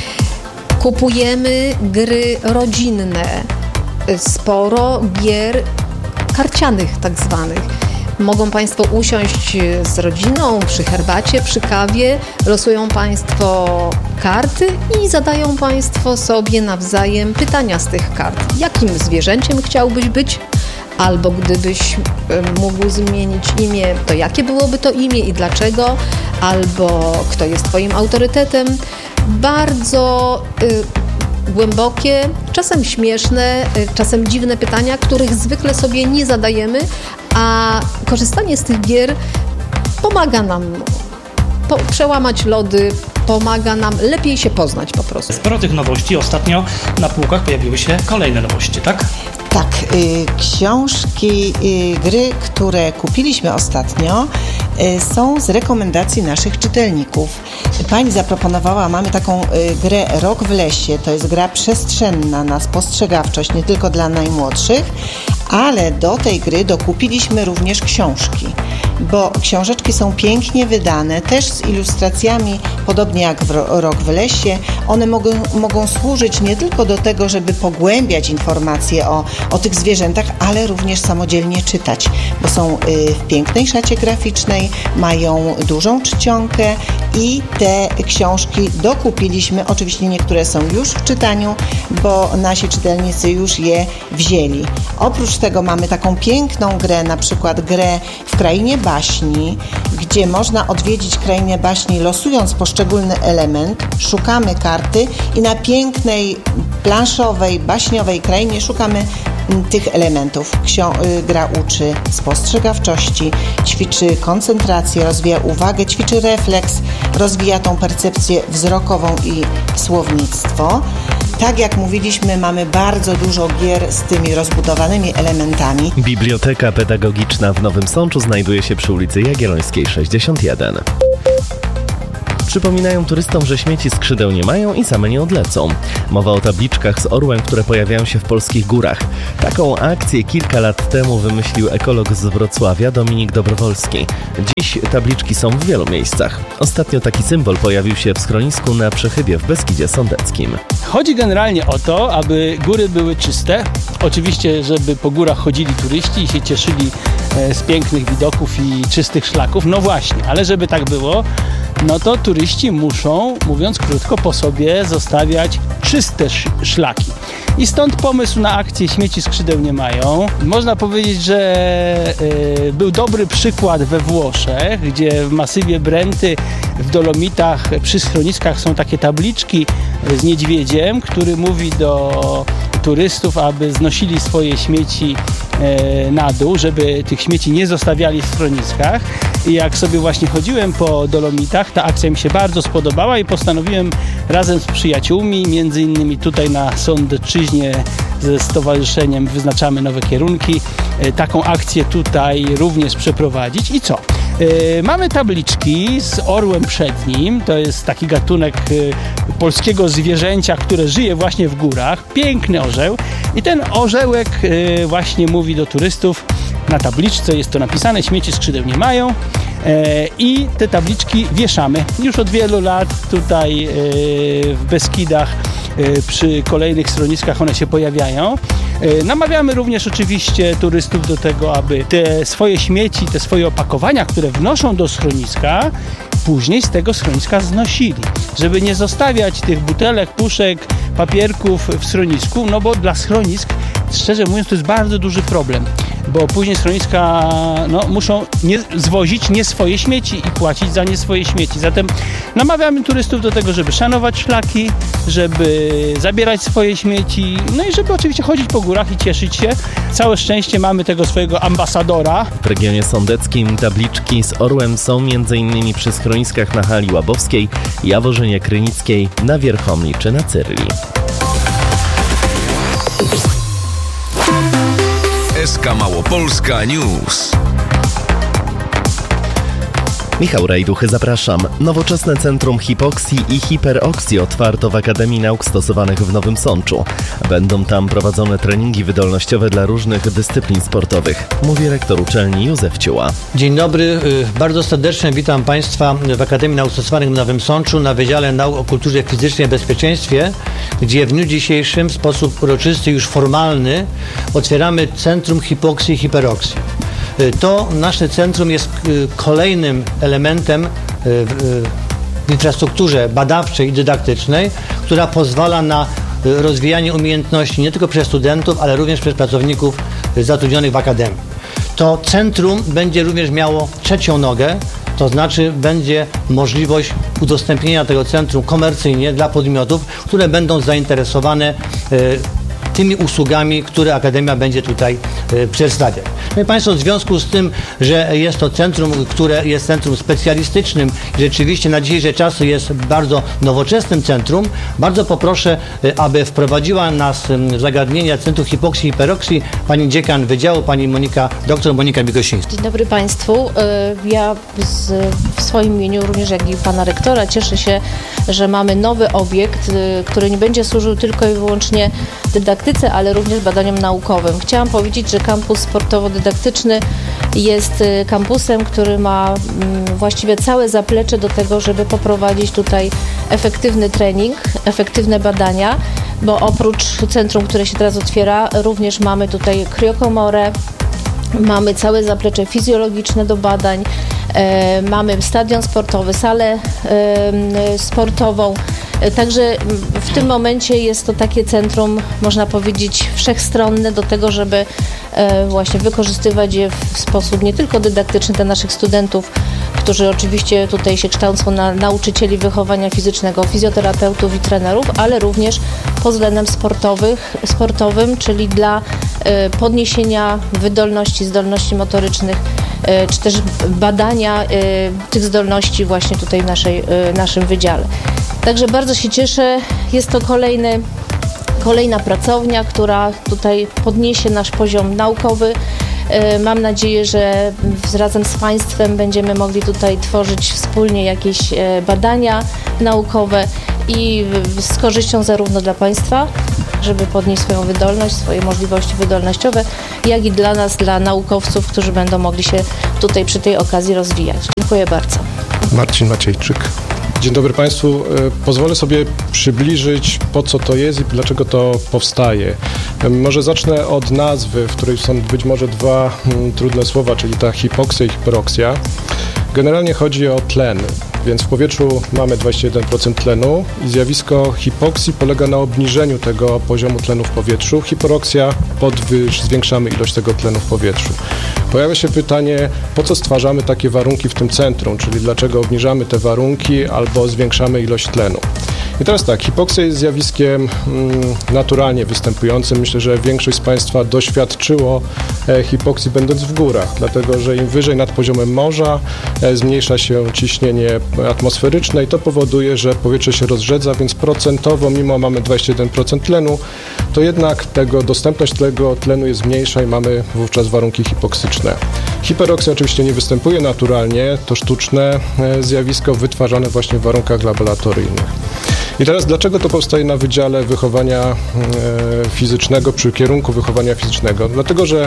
Kupujemy gry rodzinne, sporo gier karcianych tak zwanych. Mogą Państwo usiąść z rodziną przy herbacie, przy kawie, losują Państwo karty i zadają Państwo sobie nawzajem pytania z tych kart. Jakim zwierzęciem chciałbyś być? Albo gdybyś mógł zmienić imię, to jakie byłoby to imię i dlaczego? Albo kto jest Twoim autorytetem? Bardzo głębokie, czasem śmieszne, czasem dziwne pytania, których zwykle sobie nie zadajemy, a korzystanie z tych gier pomaga nam przełamać lody, pomaga nam lepiej się poznać po prostu. Sporo tych nowości. Ostatnio na półkach pojawiły się kolejne nowości, tak? Tak, książki, gry, które kupiliśmy ostatnio, są z rekomendacji naszych czytelników. Pani zaproponowała, mamy taką grę Rok w lesie, to jest gra przestrzenna na spostrzegawczość, nie tylko dla najmłodszych, ale do tej gry dokupiliśmy również książki, bo książeczki są pięknie wydane, też z ilustracjami, podobnie jak w Rok w lesie. One mogą służyć nie tylko do tego, żeby pogłębiać informacje o tych zwierzętach, ale również samodzielnie czytać, bo są w pięknej szacie graficznej, mają dużą czcionkę i te książki dokupiliśmy. Oczywiście niektóre są już w czytaniu, bo nasi czytelnicy już je wzięli. Oprócz tego mamy taką piękną grę, na przykład grę w Krainie Baśni, gdzie można odwiedzić Krainę Baśni losując poszczególny element, szukamy karty i na pięknej, planszowej, baśniowej krainie szukamy tych elementów. Gra uczy spostrzegawczości, ćwiczy koncentrację, rozwija uwagę, ćwiczy refleks, rozwija tą percepcję wzrokową i słownictwo. Tak jak mówiliśmy, mamy bardzo dużo gier z tymi rozbudowanymi elementami. Biblioteka pedagogiczna w Nowym Sączu znajduje się przy ulicy Jagiellońskiej 61. Przypominają turystom, że śmieci skrzydeł nie mają i same nie odlecą. Mowa o tabliczkach z orłem, które pojawiają się w polskich górach. Taką akcję kilka lat temu wymyślił ekolog z Wrocławia Dominik Dobrowolski. Dziś tabliczki są w wielu miejscach. Ostatnio taki symbol pojawił się w schronisku na Przechybie w Beskidzie Sądeckim. Chodzi generalnie o to, aby góry były czyste. Oczywiście, żeby po górach chodzili turyści i się cieszyli z pięknych widoków i czystych szlaków. No właśnie, ale żeby tak było, no to turyści muszą, mówiąc krótko, po sobie zostawiać czyste szlaki. I stąd pomysł na akcję Śmieci skrzydeł nie mają. Można powiedzieć, że był dobry przykład we Włoszech, gdzie w masywie Brenty, w Dolomitach, przy schroniskach są takie tabliczki z niedźwiedziem, który mówi do turystów, aby znosili swoje śmieci na dół, żeby tych śmieci nie zostawiali w schroniskach. I jak sobie właśnie chodziłem po Dolomitach, ta akcja mi się bardzo spodobała i postanowiłem razem z przyjaciółmi, między innymi tutaj na Sądecczyźnie ze stowarzyszeniem Wyznaczamy Nowe Kierunki, taką akcję tutaj również przeprowadzić. I co? Mamy tabliczki z orłem przed nim. To jest taki gatunek polskiego zwierzęcia, które żyje właśnie w górach. Piękny orzeł. I ten orzełek właśnie mówi do turystów. Na tabliczce jest to napisane, śmieci skrzydeł nie mają. I te tabliczki wieszamy. Już od wielu lat tutaj w Beskidach przy kolejnych schroniskach one się pojawiają. Namawiamy również oczywiście turystów do tego, aby te swoje śmieci, te swoje opakowania, które wnoszą do schroniska, później z tego schroniska znosili. Żeby nie zostawiać tych butelek, puszek, papierków w schronisku, no bo dla schronisk, szczerze mówiąc, to jest bardzo duży problem, bo później schroniska muszą zwozić nie swoje śmieci i płacić za nie swoje śmieci. Zatem namawiamy turystów do tego, żeby szanować szlaki, żeby zabierać swoje śmieci, no i żeby oczywiście chodzić po górach i cieszyć się. Całe szczęście mamy tego swojego ambasadora. W regionie sądeckim tabliczki z orłem są m.in. przy schroniskach na Hali Łabowskiej, Jaworzynie Krynickiej, na Wierchomli czy na Cyrli. SK Małopolska News. Michał Rajduchy, zapraszam. Nowoczesne Centrum Hipoksji i Hiperoksji otwarto w Akademii Nauk Stosowanych w Nowym Sączu. Będą tam prowadzone treningi wydolnościowe dla różnych dyscyplin sportowych, mówi rektor uczelni Józef Ciuła. Dzień dobry, bardzo serdecznie witam Państwa w Akademii Nauk Stosowanych w Nowym Sączu na Wydziale Nauk o Kulturze Fizycznej i Bezpieczeństwie, gdzie w dniu dzisiejszym w sposób uroczysty, już formalny, otwieramy Centrum Hipoksji i Hiperoksji. To nasze centrum jest kolejnym elementem w infrastrukturze badawczej i dydaktycznej, która pozwala na rozwijanie umiejętności nie tylko przez studentów, ale również przez pracowników zatrudnionych w Akademii. To centrum będzie również miało trzecią nogę, to znaczy będzie możliwość udostępnienia tego centrum komercyjnie dla podmiotów, które będą zainteresowane tymi usługami, które Akademia będzie tutaj przedstawiać. Szanowni Państwo, w związku z tym, że jest to centrum, które jest centrum specjalistycznym i rzeczywiście na dzisiejsze czasy jest bardzo nowoczesnym centrum, bardzo poproszę, aby wprowadziła nas w zagadnienia Centrum Hipoksji i Hiperoksji pani dziekan wydziału, pani dr Monika Migosińska. Dzień dobry Państwu. Ja w swoim imieniu, również jak i pana rektora, cieszę się, że mamy nowy obiekt, który nie będzie służył tylko i wyłącznie dydaktyce, ale również badaniom naukowym. Chciałam powiedzieć, że kampus sportowo-dydaktyczny jest kampusem, który ma właściwie całe zaplecze do tego, żeby poprowadzić tutaj efektywny trening, efektywne badania, bo oprócz centrum, które się teraz otwiera, również mamy tutaj kriokomorę, mamy całe zaplecze fizjologiczne do badań, mamy stadion sportowy, salę sportową. Także w tym momencie jest to takie centrum, można powiedzieć, wszechstronne do tego, żeby właśnie wykorzystywać je w sposób nie tylko dydaktyczny dla naszych studentów, którzy oczywiście tutaj się kształcą na nauczycieli wychowania fizycznego, fizjoterapeutów i trenerów, ale również pod względem sportowym, czyli dla podniesienia wydolności, zdolności motorycznych, czy też badania tych zdolności właśnie tutaj w naszym wydziale. Także bardzo się cieszę. Jest to kolejna pracownia, która tutaj podniesie nasz poziom naukowy. Mam nadzieję, że razem z Państwem będziemy mogli tutaj tworzyć wspólnie jakieś badania naukowe i z korzyścią zarówno dla Państwa, żeby podnieść swoją wydolność, swoje możliwości wydolnościowe, jak i dla nas, dla naukowców, którzy będą mogli się tutaj przy tej okazji rozwijać. Dziękuję bardzo. Marcin Maciejczyk. Dzień dobry Państwu. Pozwolę sobie przybliżyć, po co to jest i dlaczego to powstaje. Może zacznę od nazwy, w której są być może dwa trudne słowa, czyli ta hipoksja i hiperoksja. Generalnie chodzi o tlen, więc w powietrzu mamy 21% tlenu i zjawisko hipoksji polega na obniżeniu tego poziomu tlenu w powietrzu. Hiperoksja zwiększamy ilość tego tlenu w powietrzu. Pojawia się pytanie, po co stwarzamy takie warunki w tym centrum, czyli dlaczego obniżamy te warunki albo zwiększamy ilość tlenu. I teraz tak, hipoksja jest zjawiskiem naturalnie występującym. Myślę, że większość z Państwa doświadczyło hipoksji będąc w górach, dlatego że im wyżej nad poziomem morza zmniejsza się ciśnienie atmosferyczne i to powoduje, że powietrze się rozrzedza, więc procentowo, mimo mamy 21% tlenu, to jednak dostępność tego tlenu jest mniejsza i mamy wówczas warunki hipoksyczne. Hiperoksja oczywiście nie występuje naturalnie, to sztuczne zjawisko wytwarzane właśnie w warunkach laboratoryjnych. I teraz dlaczego to powstaje na Wydziale Wychowania Fizycznego przy kierunku wychowania fizycznego? Dlatego, że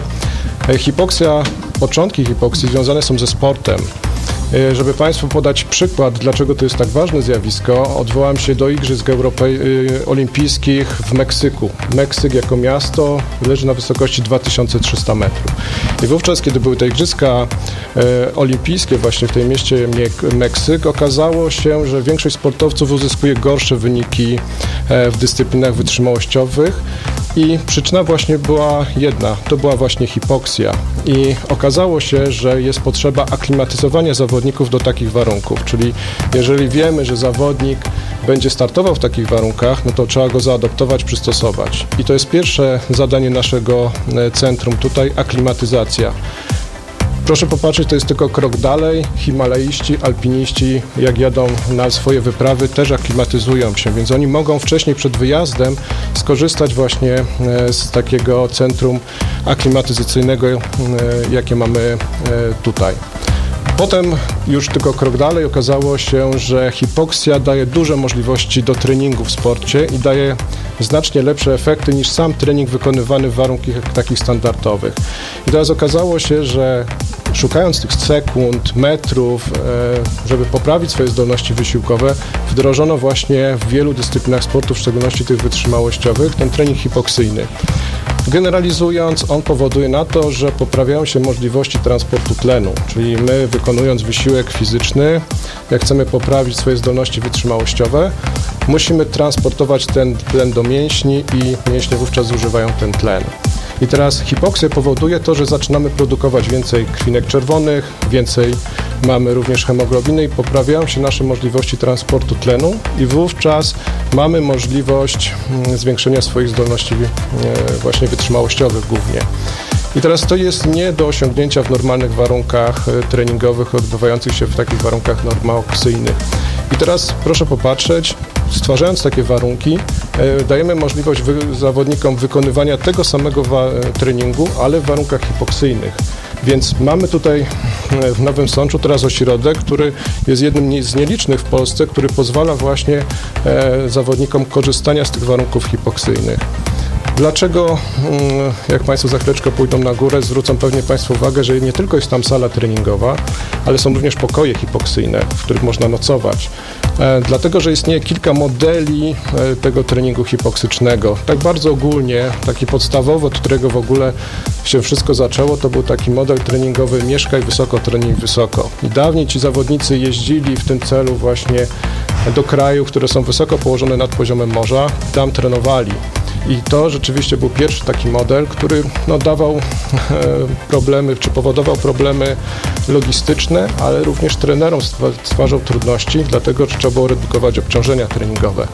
początki hipoksji związane są ze sportem. Żeby Państwu podać przykład, dlaczego to jest tak ważne zjawisko, odwołam się do Igrzysk Olimpijskich w Meksyku. Meksyk jako miasto leży na wysokości 2300 metrów. I wówczas, kiedy były te Igrzyska Olimpijskie właśnie w tym mieście Meksyk, okazało się, że większość sportowców uzyskuje gorsze wyniki w dyscyplinach wytrzymałościowych. I przyczyna właśnie była jedna, to była właśnie hipoksja. I okazało się, że jest potrzeba aklimatyzowania zawodników do takich warunków, czyli jeżeli wiemy, że zawodnik będzie startował w takich warunkach, no to trzeba go zaadoptować, przystosować. I to jest pierwsze zadanie naszego centrum tutaj, aklimatyzacja. Proszę popatrzeć, to jest tylko krok dalej. Himalaiści, alpiniści, jak jadą na swoje wyprawy, też aklimatyzują się, więc oni mogą wcześniej przed wyjazdem skorzystać właśnie z takiego centrum aklimatyzacyjnego, jakie mamy tutaj. Potem już tylko krok dalej okazało się, że hipoksja daje duże możliwości do treningu w sporcie i daje znacznie lepsze efekty niż sam trening wykonywany w warunkach takich standardowych. I teraz okazało się, że szukając tych sekund, metrów, żeby poprawić swoje zdolności wysiłkowe, wdrożono właśnie w wielu dyscyplinach sportu, w szczególności tych wytrzymałościowych, ten trening hipoksyjny. Generalizując, on powoduje na to, że poprawiają się możliwości transportu tlenu, czyli my wykonując wysiłek fizyczny, jak chcemy poprawić swoje zdolności wytrzymałościowe, musimy transportować ten tlen do mięśni i mięśnie wówczas zużywają ten tlen. I teraz hipoksja powoduje to, że zaczynamy produkować więcej krwinek czerwonych, więcej mamy również hemoglobinę i poprawiają się nasze możliwości transportu tlenu i wówczas mamy możliwość zwiększenia swoich zdolności właśnie wytrzymałościowych głównie. I teraz to jest nie do osiągnięcia w normalnych warunkach treningowych, odbywających się w takich warunkach normooksyjnych. I teraz proszę popatrzeć, stwarzając takie warunki, dajemy możliwość zawodnikom wykonywania tego samego treningu, ale w warunkach hipoksyjnych. Więc mamy tutaj w Nowym Sączu teraz ośrodek, który jest jednym z nielicznych w Polsce, który pozwala właśnie zawodnikom korzystania z tych warunków hipoksyjnych. Dlaczego, jak Państwo za chwileczkę pójdą na górę, zwrócą pewnie Państwo uwagę, że nie tylko jest tam sala treningowa, ale są również pokoje hipoksyjne, w których można nocować. Dlatego, że istnieje kilka modeli tego treningu hipoksycznego. Tak bardzo ogólnie, taki podstawowy, od którego w ogóle się wszystko zaczęło, to był taki model treningowy mieszkaj wysoko, trenuj wysoko. I dawniej ci zawodnicy jeździli w tym celu właśnie do krajów, które są wysoko położone nad poziomem morza, tam trenowali. I to rzeczywiście był pierwszy taki model, który dawał problemy, czy powodował problemy logistyczne, ale również trenerom stwarzał trudności, dlatego że trzeba było redukować obciążenia treningowe.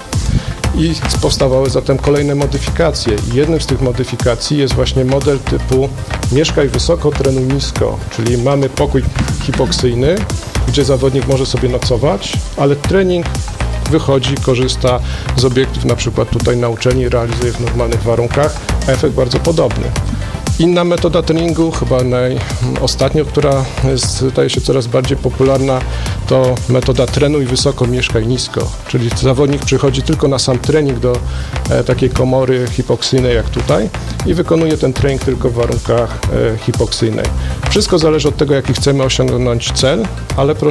I powstawały zatem kolejne modyfikacje. I jednym z tych modyfikacji jest właśnie model typu mieszkaj wysoko, trenuj nisko, czyli mamy pokój hipoksyjny, gdzie zawodnik może sobie nocować, ale trening wychodzi, korzysta z obiektów, na przykład tutaj na uczelni, realizuje w normalnych warunkach, a efekt bardzo podobny. Inna metoda treningu, chyba ostatnio, która staje się coraz bardziej popularna, to metoda trenuj wysoko, mieszkaj nisko. Czyli zawodnik przychodzi tylko na sam trening do takiej komory hipoksyjnej jak tutaj i wykonuje ten trening tylko w warunkach hipoksyjnej. Wszystko zależy od tego, jaki chcemy osiągnąć cel, ale proszę